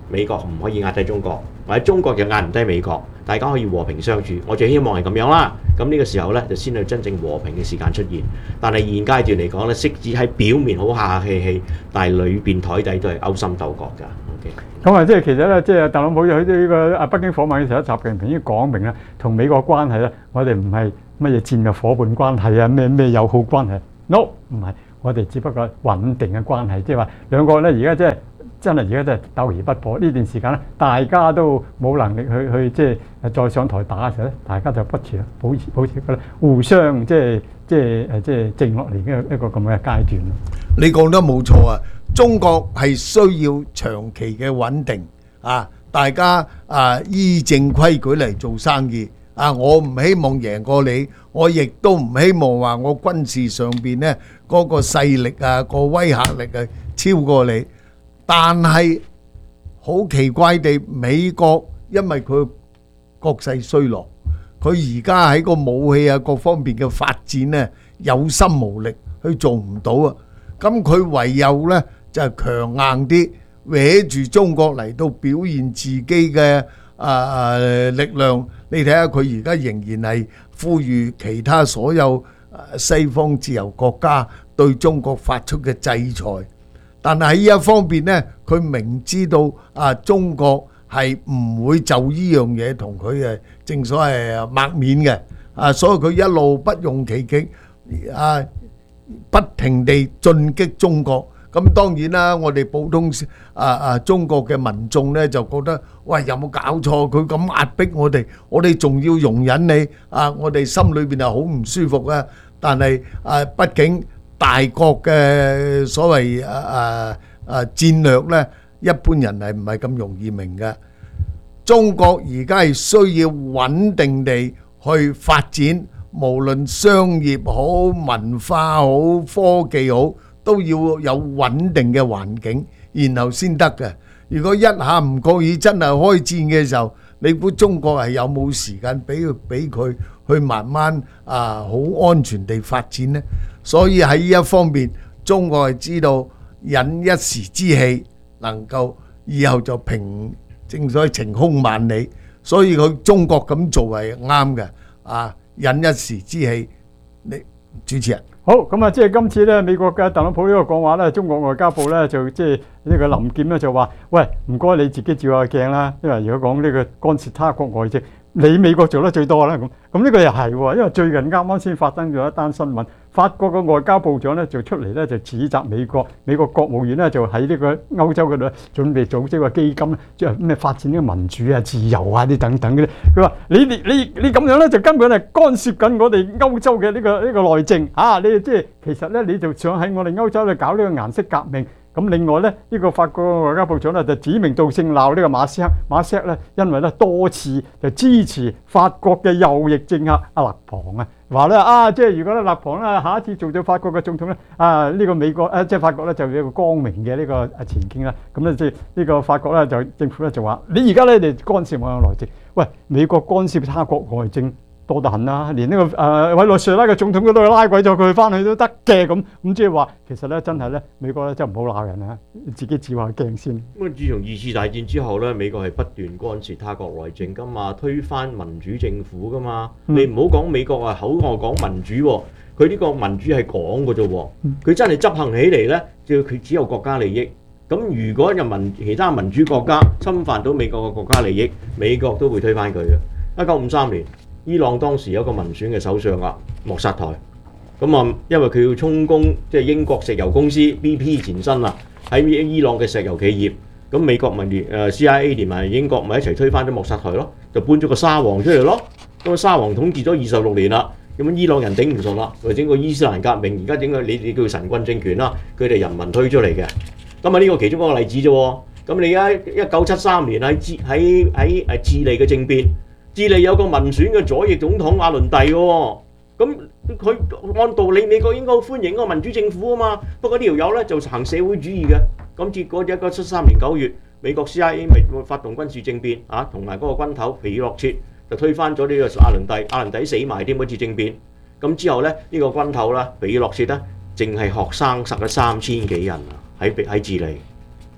美國唔可以壓低中國，或者中國就壓唔低美國，大家可以和平相處。我最希望係咁樣啦。咁呢個時候呢，就先係真正和平嘅時間出現。但係現階段嚟講呢，即使喺表面好客客氣氣，但係裏邊台底都係勾心鬥角㗎。OK。 咁啊，即係其實咧，即係特朗普去呢個啊北京訪問嘅時候，習近平已經講明啦，同美國關係咧，我哋唔係乜嘢戰略伙伴關係啊，咩咩友好關係 ，no 唔係，我哋只不過穩定嘅關係，即係話兩個咧而家即係真係而家真係鬥而不破。呢段時間咧，大家都冇能力去去即係再上台打嘅時候咧，大家就不斷保持保持個互相即係即係誒即係靜落嚟嘅一個咁嘅階段。 你講得冇錯啊！中國係需要長期嘅穩定啊！大家啊依正規矩嚟做生意啊！我唔希望贏過你，我亦都唔希望話我軍事上邊呢嗰個勢力啊、個威嚇力啊超過你。但係好奇怪地，美國因為佢國勢衰落，佢而家喺個武器啊各方面嘅發展呢有心無力，去做唔到啊！咁佢唯有呢就係強硬啲，搲住中國嚟到表現自己嘅啊力量。你睇下佢而家仍然係呼籲其他所有西方自由國家對中國發出嘅制裁。但係喺呢一方面呢，佢明知道啊中國係唔會就呢樣嘢同佢誒正所謂抹面嘅啊，所以佢一路不用其極啊，不停地進擊中國。咁當然啦，我哋普通啊啊中國嘅民眾呢就覺得，喂，有冇搞錯？佢咁壓迫我哋，我哋仲要容忍你啊！我哋心裏邊係好唔舒服啊！但係啊，畢竟大國嘅所謂啊啊啊戰略呢，一般人係唔係咁容易明嘅。中國而家係需要穩定地去發展，無論商業好、文化好、科技好，都要有穩定嘅環境，然後先得嘅。如果一下唔覺意真係開戰嘅時候，你估中國係有冇時間俾佢俾佢去慢慢啊好安全地發展呢？所以喺呢一方面，中國係知道忍一時之氣，能夠以後就平，正所謂晴空萬里。所以佢中國咁做係啱嘅，啊忍一時之氣。你主持人。 好咁啊！即係今次咧，美國嘅特朗普呢個講話咧，中國外交部咧就即係呢個林劍咧就話：喂，唔該你自己照下鏡啦，因為如果講呢個干涉他國外政，你美國做得最多啦。咁咁呢個又係喎，因為最近啱啱先發生咗一單新聞，法國嘅外交部長咧就出嚟咧就指責美國，美國國務院咧就喺呢個歐洲嗰度準備組織個基金咧，即係咩發展呢個民主啊、自由啊啲等等嘅咧。佢話：你你你你咁樣咧，就根本係干涉緊我哋歐洲嘅呢個呢個內政啊！你即係其實咧，你就想喺我哋歐洲度搞呢個顏色革命。咁另外咧，呢、這個法國外交部長咧就指名道姓鬧呢個馬斯克，馬斯克咧因為咧多次就支持法國嘅右翼政客阿勒龐啊，話咧啊，即係如果咧勒龐咧下一次做咗法國嘅總統咧，啊呢、這個美國啊即係法國咧就有一個光明嘅呢個啊前景啦。咁咧即係呢個法國咧就政府咧就話：你而家咧你干涉我嘅內政，喂，美國干涉他國外政多得很啦，連呢、這個誒委內瑞拉嘅總統都拉鬼咗佢翻去都得嘅。咁咁即係話其實咧真係咧美國咧真係唔好鬧人啊，自己照下鏡先。 咁啊，自從二次大戰之後咧，美國係不斷干涉他國內政噶嘛，推翻民主政府噶嘛。嗯、你唔好講美國啊，口我講民主喎，佢呢個民主係講嘅啫喎，佢真係執行起嚟咧，就佢只有國家利益。咁如果人民其他民主國家侵犯到美國嘅國家利益，美國都會推翻佢嘅。一九五三年。伊朗當時有一個民選嘅首相啊，莫薩台，咁啊，因為佢要充公，即係英國石油公司 B P 前身啊，喺伊朗嘅石油企業，咁美國咪連誒 C I A 連埋英國咪一齊推翻咗莫薩台咯，就搬咗個沙皇出嚟咯，咁沙皇統治咗二十六年啦，咁伊朗人頂唔順啦，為整個伊斯蘭革命，而家整個你你叫神棍政權啦，佢哋人民推出嚟嘅，咁啊呢個其中一個例子啫喎，咁你而家一九七三年喺智喺喺誒智利嘅政變。智利有個民選嘅左翼總統阿倫蒂喎，咁佢按道理美國應該好歡迎個民主政府啊嘛，不過呢條友咧就行社會主義嘅，咁結果一九七三年九月，美國 C I A 咪發動軍事政變啊，同埋嗰個軍頭皮洛切就推翻咗呢個阿倫蒂，阿倫蒂死埋添嗰次政變，咁之後咧呢、呢個軍頭啦皮洛切咧，淨係學生殺咗三千幾人啊喺喺智利，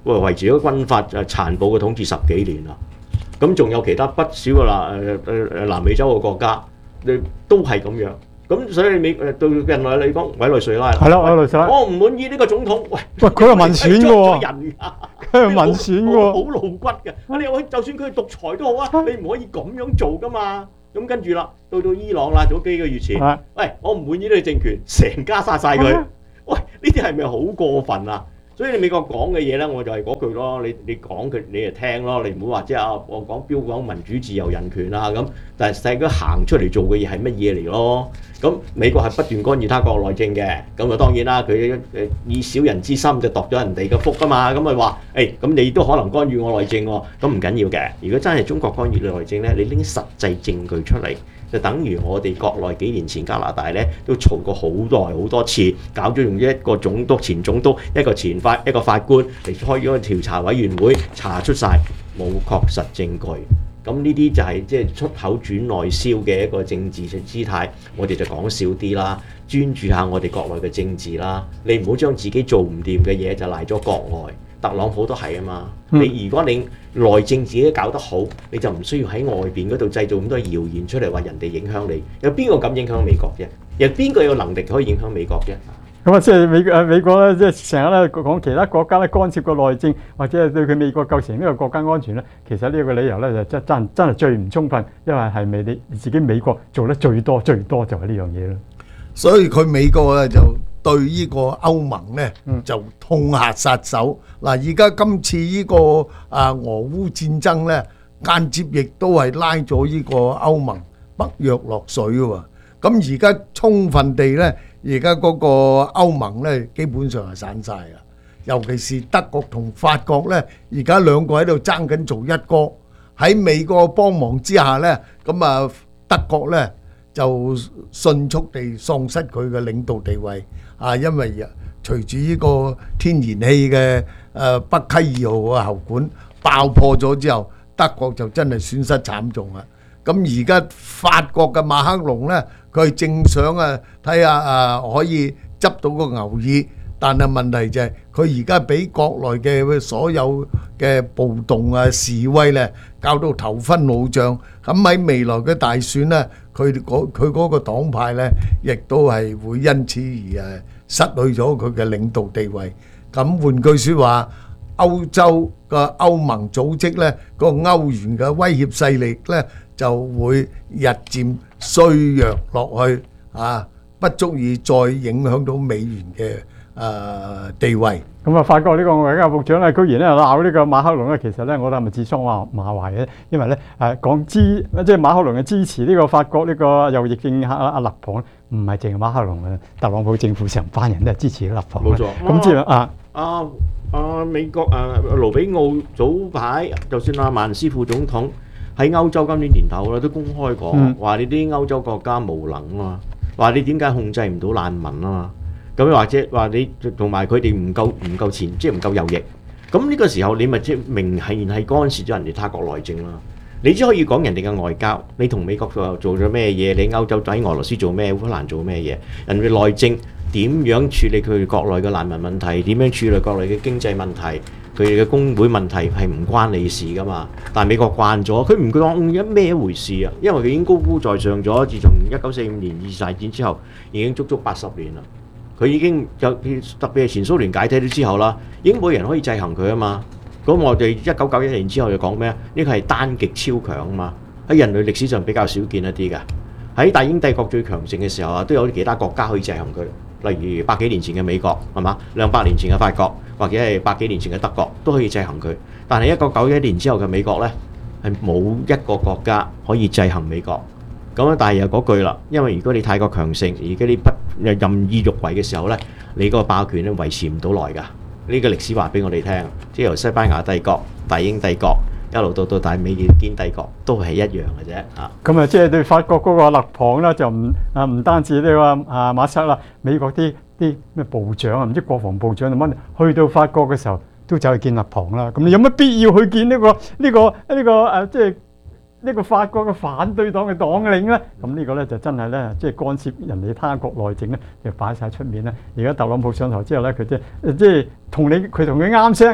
維持咗軍閥誒殘暴嘅統治十幾年啦。咁仲有其他不少嘅南誒誒南美洲嘅國家，誒都係咁樣。咁所以美誒對人類嚟講，委內瑞拉係啦，委內瑞拉， 我唔滿意呢個總統，喂喂，佢係民選嘅喎， 人㗎， 佢係民選嘅喎， 好露骨嘅。你又就算佢獨裁都好啊，你唔可以咁樣做㗎嘛。咁跟住啦，到到伊朗啦，早幾個月前，喂，我唔滿意呢個政權，成家殺晒佢。喂，呢啲係咪好過分啊？所以你美國講嘅嘢咧，我就係嗰句咯，你你講佢你就聽咯，你唔好話即係啊，我講標講民主自由人權啊咁，但係細個行出嚟做嘅嘢係乜嘢嚟咯？咁美國係不斷干預他國內政嘅，咁啊當然啦，佢誒以小人之心就度咗人哋嘅福噶嘛，咁咪話誒咁你都可能干預我內政喎，咁唔緊要嘅。如果真係中國干預你內政咧，你拎實際證據出嚟。就等於我哋國內幾年前加拿大咧都嘈過好耐好多次，搞咗用一個總督、前總督、一個前法、一個法官嚟開咗個調查委員會，查出晒冇確實證據。咁呢啲就係即係出口轉內銷嘅一個政治嘅姿態，我哋就講少啲啦，專注下我哋國內嘅政治啦。你唔好將自己做唔掂嘅嘢就賴咗國外。特朗普都係啊嘛，嗯、你如果你內政自己搞得好，你就唔需要喺外邊嗰度製造咁多謠言出嚟話人哋影響你。有邊個敢影響美國啫？有邊個有能力可以影響美國啫？ 咁啊，即係美誒美國咧，即係成日咧講其他國家咧干涉個內政，或者係對佢美國構成呢個國家安全咧，其實呢個理由咧就真真真係最唔充分，因為係咪你自己美國做得最多最多就係呢樣嘢咯。 所以佢美國咧就對呢個歐盟咧就痛下殺手。嗱，而家今次呢個啊俄烏戰爭咧，間接亦都係拉咗呢個歐盟北約落水喎。咁而家充分地咧，而家嗰個歐盟咧基本上係散晒啦。尤其是德國同法國咧，而家兩個喺度爭緊做一哥。喺美國幫忙之下咧，咁啊德國咧就迅速地喪失佢嘅領導地位啊，因為隨住呢個天然氣嘅誒北溪二號嘅喉管爆破咗之後，德國就真係損失慘重啦。咁而家法國嘅馬克龍咧，佢正想啊睇下啊可以執到個牛耳，但係問題就係佢而家俾國內嘅所有嘅暴動啊示威咧，搞到頭昏腦脹。咁喺未來嘅大選咧，佢嗰佢嗰個黨派咧，亦都係會因此而誒失去咗佢嘅領導地位。咁換句説話，歐洲嘅歐盟組織咧，個歐元嘅威脅勢力咧，就會日漸衰弱落去啊，不足以再影響到美元嘅誒地位。 咁啊，法國呢個外交部長咧，居然咧鬧呢個馬克龍咧，其實咧，我覺得係咪指桑罵馬壞嘅？因為咧誒講支即係馬克龍嘅支持呢個法國呢個右翼政客阿阿勒龐，唔係淨係馬克龍嘅，特朗普政府成班人都係支持勒龐。 冇錯。 咁之後啊啊啊美國啊盧比奧早排，就算阿曼斯副總統喺歐洲今年年頭咧都公開講話，你啲歐洲國家無能啊嘛，話你點解控制唔到難民啊嘛？咁或者話你同埋佢哋唔夠唔夠前，即係唔夠右翼。咁呢個時候你咪即係明係係干涉咗人哋他國內政啦。你只可以講人哋嘅外交，你同美國做做咗咩嘢？你歐洲喺俄羅斯做咩？烏克蘭做咩嘢？人哋內政點樣處理佢哋國內嘅難民問題？點樣處理國內嘅經濟問題？佢哋嘅工會問題係唔關你事噶嘛？但係美國慣咗，佢唔當一咩一回事啊！因為佢已經高高在上咗，自從一九四五年二次大戰之後，已經足足八十年啦。佢已經有特別係前蘇聯解體咗之後啦，已經冇人可以制衡佢啊嘛。咁我哋一九九一年之後就講咩啊？呢個係單極超強啊嘛，喺人類歷史上比較少見一啲嘅。喺大英帝國最強盛嘅時候啊，都有其他國家可以制衡佢，例如百幾年前嘅美國係嘛，兩百年前嘅法國，或者係百幾年前嘅德國都可以制衡佢。但係一九九一年之後嘅美國呢，係冇一個國家可以制衡美國。咁啊，但係又嗰句啦，因為如果你太過強盛，而家你不任意欲為嘅時候呢，你個霸權咧維持唔到耐㗎。呢個歷史話俾我哋聽，即係由西班牙帝國、大英帝國一路到到大美利堅帝國，都係一樣嘅啫嚇。 咁啊，即係對法國嗰個勒龐啦，就唔啊唔單止呢個啊馬塞啦，美國啲啲咩部長啊，唔知國防部長定乜，去到法國嘅時候都走去見勒龐啦。咁你有乜必要去見呢個呢個呢個誒即係？呢個法國嘅反對黨嘅黨領咧，咁呢個咧就真係咧，即係干涉人哋他國內政咧，就擺晒出面咧。而家特朗普上台之後咧，佢即係即係同你佢同佢啱聲，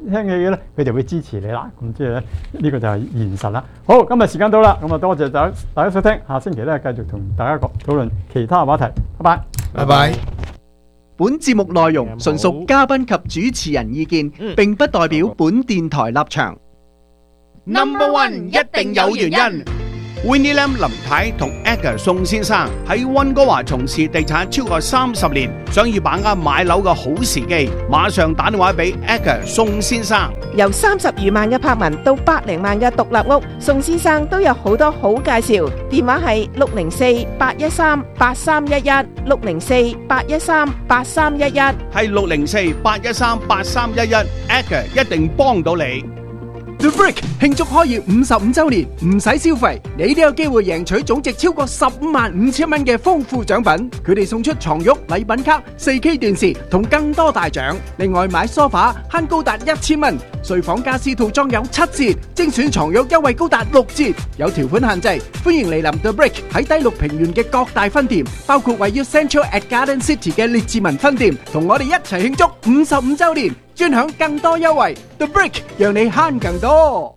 聽嘅嘢咧，佢就會支持你啦。咁即係咧，呢個就係現實啦。好，今日時間到啦，咁啊多謝大家大家收聽，下星期咧繼續同大家講討論其他話題。拜拜， 拜拜。 本節目內容純屬嘉賓及主持人意見，並不代表本電台立場。 Number One 一定有原因。Winnie Lam 林太同 Edgar 宋先生喺溫哥華從事地產超過三十年，想要把握買樓嘅好時機，馬上打電話俾 Edgar 宋先生。 由三十餘萬嘅柏文到百零萬嘅獨立屋，宋先生都有好多好介紹。電話係六零四八一三八三一一，六零四八一三八三一一， 係六零四八一三八三一一 ，Edgar 一定幫到你。 The Brick 慶祝開業五十五週年，唔使消費，你都有機會贏取總值超過十五萬五千蚊嘅豐富獎品。佢哋送出床褥、禮品卡、四 K 電視同更多大獎。另外買梳化慳高達一千蚊，睡房家私套裝有七折，精選床褥優惠高達六折。有條款限制，歡迎嚟臨 The Brick 喺低綠平原嘅各大分店，包括位於 Central at Garden City 嘅列治文分店，同我哋一齊慶祝五十五週年。專享更多優惠 ，The Brick 讓你慳更多。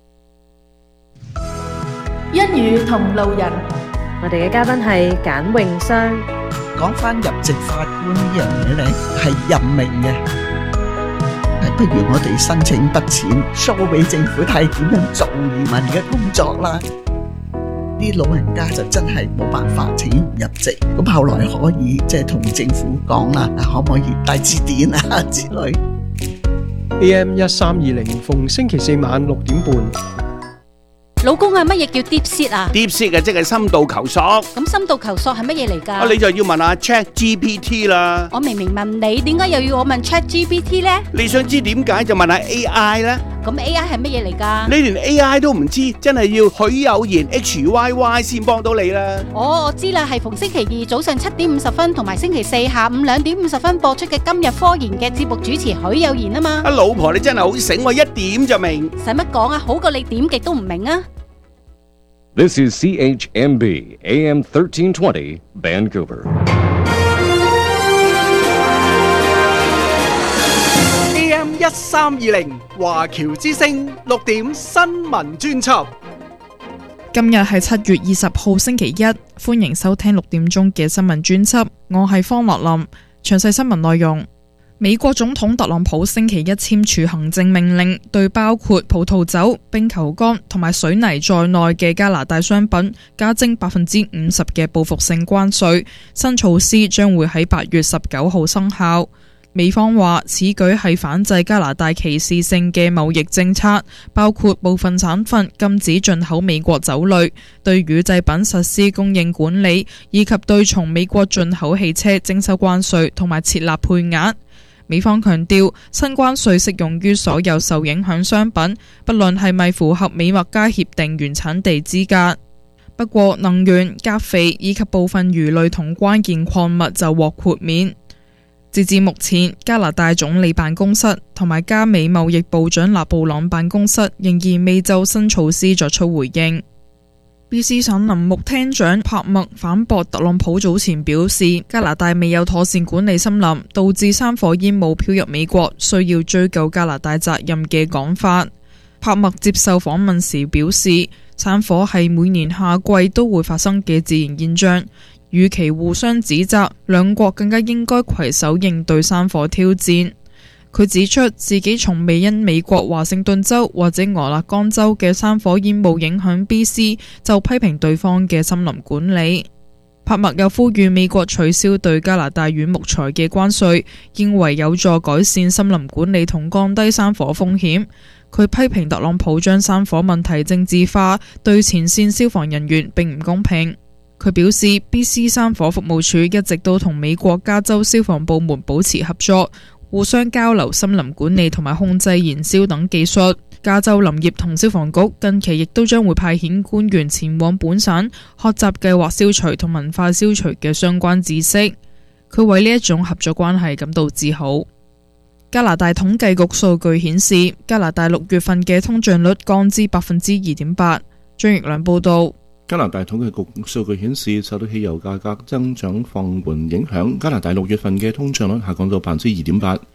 一語同路人，我哋嘅嘉賓係簡詠雙。 講翻入籍法官呢樣嘢咧，係任命嘅，係不如我哋申請筆錢 show 俾政府睇點樣做移民嘅工作啦。啲老人家就真係冇辦法請入籍，咁後來可以即係同政府講啦，可唔可以帶字典啊之類。 A M 一三二零逢星期四晚六點半。 老公啊，乜嘢叫 deep seat 啊 ？deep seat 嘅即係深度求索。 咁深度求索係乜嘢嚟㗎？ 啊，你就要問下 Chat G P T 啦。 我明明問你，點解又要我問 Chat G P T 咧？ 你想知點解就問下 A I 啦。 咁 A I 係乜嘢嚟㗎？ 你連 A I 都唔知，真係要許有言 H Y Y 先幫到你啦。 哦，我知啦，係逢星期二早上七點五十分同埋星期四下午兩點五十分播出嘅今日科研嘅節目主持許有言啊嘛。 啊，老婆你真係好醒，我一點就明。 使乜講啊？好過你點極都唔明啊！ This is C H M B A M thirteen twenty Vancouver. A M 一三二零華僑之聲六點新聞專輯。 今日係七月二十號星期一，歡迎收聽六點鐘嘅新聞專輯。我係方樂林，詳細新聞內容。美國總統特朗普星期一簽署行政命令，對包括葡萄酒、冰球桿同埋水泥在內嘅加拿大商品加徵百分之五十嘅報復性關稅。新措施將會喺八月十九號生效。美方話此舉係反制加拿大歧視性嘅貿易政策，包括部分省份禁止進口美國酒類，對乳製品實施供應管理，以及對從美國進口汽車徵收關稅同埋設立配額。美方強調，新關稅適用於所有受影響商品，不論係咪符合美墨加協定原產地資格。不過，能源、鉀肥以及部分魚類同關鍵礦物就獲豁免。截至目前，加拿大總理辦公室同埋加美貿易部長勒布朗辦公室仍然未就新措施作出回應。B C 省林木廳長帕默反駁特朗普早前表示加拿大未有妥善管理森林，導致山火煙霧飄入美國，需要追究加拿大責任嘅講法。帕默接受訪問時表示，山火係每年夏季都會發生嘅自然現象，與其互相指責，兩國更加應該攜手應對山火挑戰。佢指出自己從未因美國華盛頓州或者俄勒岡州嘅山火煙霧影響 B C 就批評對方嘅森林管理。帕默又呼籲美國取消對加拿大軟木材嘅關稅，認為有助改善森林管理同降低山火風險。佢批評特朗普將山火問題政治化，對前線消防人員並唔公平。佢表示 B C 山火服務處一直都同美國加州消防部門保持合作，互相交流森林管理同埋控制燃燒等技術。加州林業同消防局近期亦都將會派遣官員前往本省學習計劃消除同文化消除嘅相關知識。佢為呢一種合作關係感到自豪。加拿大統計局數據顯示，加拿大六月份嘅通脹率降至百分之二點八。張奕良報道。 加拿大統計局數據顯示，受到汽油價格增長放緩影響，加拿大六月份嘅通脹率下降到百分之二點八。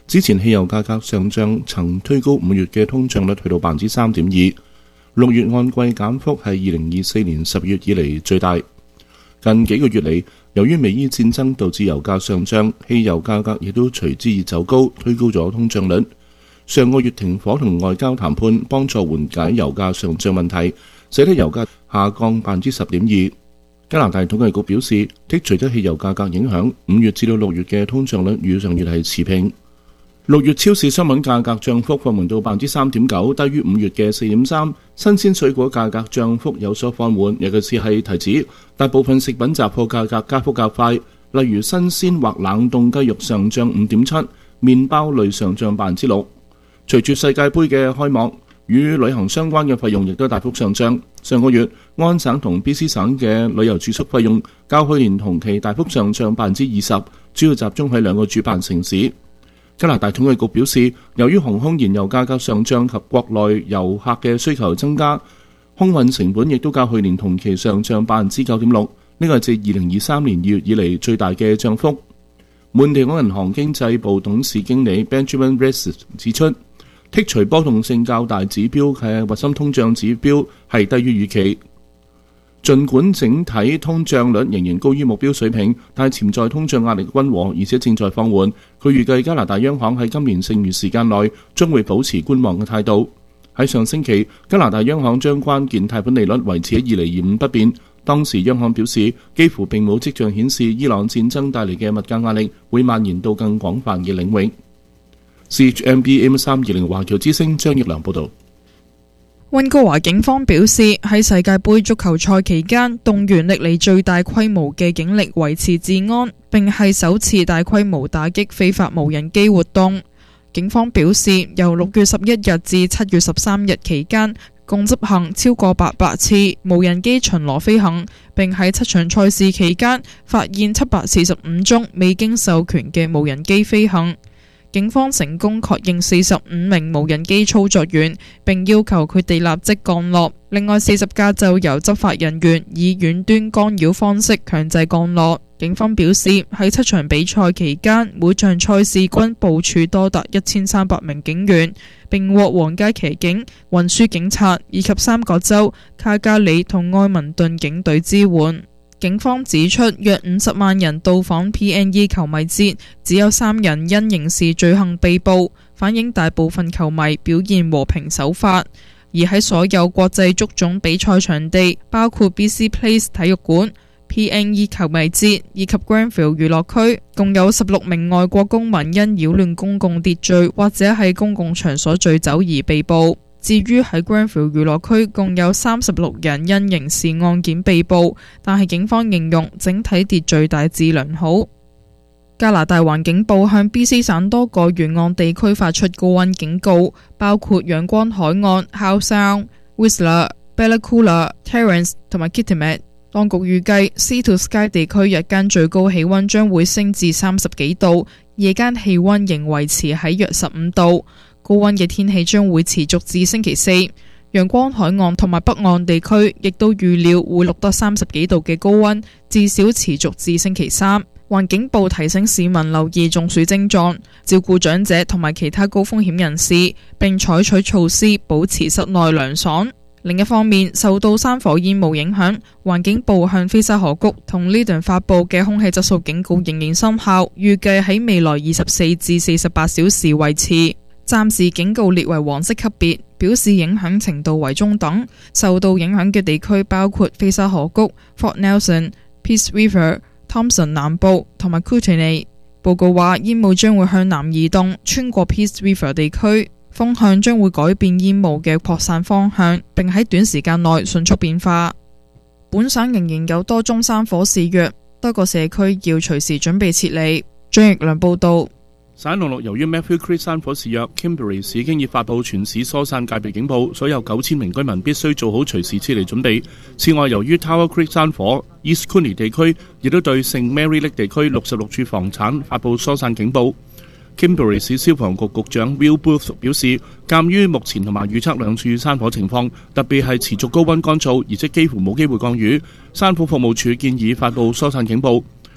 之前汽油價格上漲曾推高五月嘅通脹率去到百分之三點二，六月按季減幅係二零二四年十月以嚟最大。近幾個月嚟，由於美伊戰爭導致油價上漲，汽油價格亦都隨之而走高，推高咗通脹率。上個月停火同外交談判幫助緩解油價上漲問題，使得油價下降百分之十點二。加拿大統計局表示，剔除咗汽油價格影響，五月至到六月嘅通脹率與上月係持平。六月超市商品價格漲幅放緩到百分之三點九，低於五月嘅四點三。新鮮水果價格漲幅有所放緩，尤其是係提子。大部分食品雜貨價格加幅較快，例如新鮮或冷凍雞肉上漲五點七，麵包類上漲百分之六。隨住世界盃嘅開幕，與旅行相關嘅費用亦都大幅上漲。上個月，安省同 B C 省嘅旅遊住宿費用較去年同期大幅上漲百分之二十，主要集中喺兩個主辦城市。加拿大統計局表示，由於航空燃油價格上漲及國內遊客嘅需求增加，空運成本亦都較去年同期上漲百分之九點六，呢個係自二零二三年二月以嚟最大嘅漲幅。滿地港銀行經濟部董事經理 Benjamin Reyes 指出，剔除波動性較大指標嘅核心通脹指標係低於預期。儘管整體通脹率仍然高於目標水平，但係潛在通脹壓力溫和，而且正在放緩。佢預計加拿大央行喺今年剩餘時間內將會保持觀望嘅態度。喺上星期，加拿大央行將關鍵貸款利率維持喺二厘二五不變。當時央行表示，幾乎並冇跡象顯示伊朗戰爭帶嚟嘅物價壓力會蔓延到更廣泛嘅領域。C H M B M 三二零華僑之聲張益良報導。 溫哥華警方表示，喺世界盃足球賽期間，動員歷嚟最大規模嘅警力維持治安，並係首次大規模打擊非法無人機活動。警方表示，由六月十一日至七月十三日期間，共執行超過八百次無人機巡邏飛行，並喺七場賽事期間發現七百四十五宗未經授權嘅無人機飛行。警方成功確認四十五名無人機操作員，並要求佢哋立即降落。另外四十架就由執法人員以遠端干擾方式強制降落。警方表示，喺七場比賽期間，每場賽事均部署多達一千三百名警員，並獲皇家騎警、運輸警察以及三角洲、卡加里同埃文頓警隊支援。警方指出，約五十萬人到訪 P N E 球迷節，只有三人因刑事罪行被捕，反映大部分球迷表現和平守法。而喺所有國際足總比賽場地，包括 B C Place 體育館、P N E 球迷節以及 Granville 娛樂區，共有十六名外國公民因擾亂公共秩序或者喺公共場所醉酒而被捕。至於喺 Granville 娛樂區，共有三十六人因刑事案件被捕，但係警方形容整體秩序大致良好。加拿大環境部向 B C 省多個沿岸地區發出高溫警告，包括陽光海岸、Howe Sound、Whistler、Bella Coola、Terrence 同埋 Kitimat。當局預計 Sea to Sky 地區日間最高氣溫將會升至三十幾度，夜間氣溫仍維持喺約十五度。高溫嘅天氣將會持續至星期四。陽光海岸同埋北岸地區亦都預料會錄得三十幾度嘅高溫，至少持續至星期三。環境部提醒市民留意中暑症狀，照顧長者同埋其他高風險人士，並採取措施保持室內涼爽。另一方面，受到山火煙霧影響，環境部向菲沙河谷同呢段發布嘅空氣質素警告仍然生效，預計喺未來二十四至四十八小時維持。暫時警告列為黃色級別，表示影響程度為中等。受到影響嘅地區包括菲沙河谷、Fort Nelson、Peace River、Thompson 南部同埋 Kootenay。報告話，煙霧將會向南移動，穿過 Peace River 地區，風向將會改變煙霧嘅擴散方向，並喺短時間內迅速變化。本省仍然有多宗山火肆虐，多個社區要隨時準備撤離。張奕良報道。 省內陸由於 Matthew Creek 山火肆虐 ，Kimberley 市已經已發布全市疏散戒備警報，所有九千名居民必須做好隨時撤離準備。此外，由於 Tower Creek 山火 ，East Cooney 地區亦都對聖 Mary Lake 地區六十六處房產發布疏散警報。Kimberley 市消防局局長 Will Booth 表示，鑑於目前同埋預測兩處山火情況，特別係持續高溫乾燥，而且幾乎冇機會降雨，山火服務處建議發布疏散警報。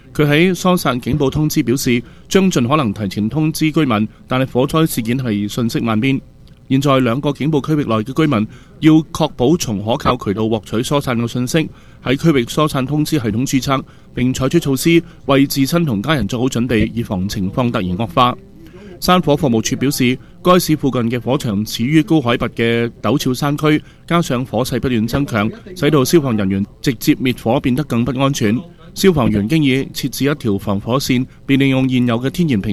佢喺疏散警報通知表示，將盡可能提前通知居民，但係火災事件係瞬息萬變。現在兩個警報區域內嘅居民要確保從可靠渠道獲取疏散嘅信息，喺區域疏散通知系統註冊，並採取措施為自身同家人做好準備，以防情況突然惡化。山火服務處表示，該市附近嘅火場始於高海拔嘅陡峭山區，加上火勢不斷增強，使到消防人員直接滅火變得更不安全。消防員經已設置一條防火線，並利用現有嘅天然屏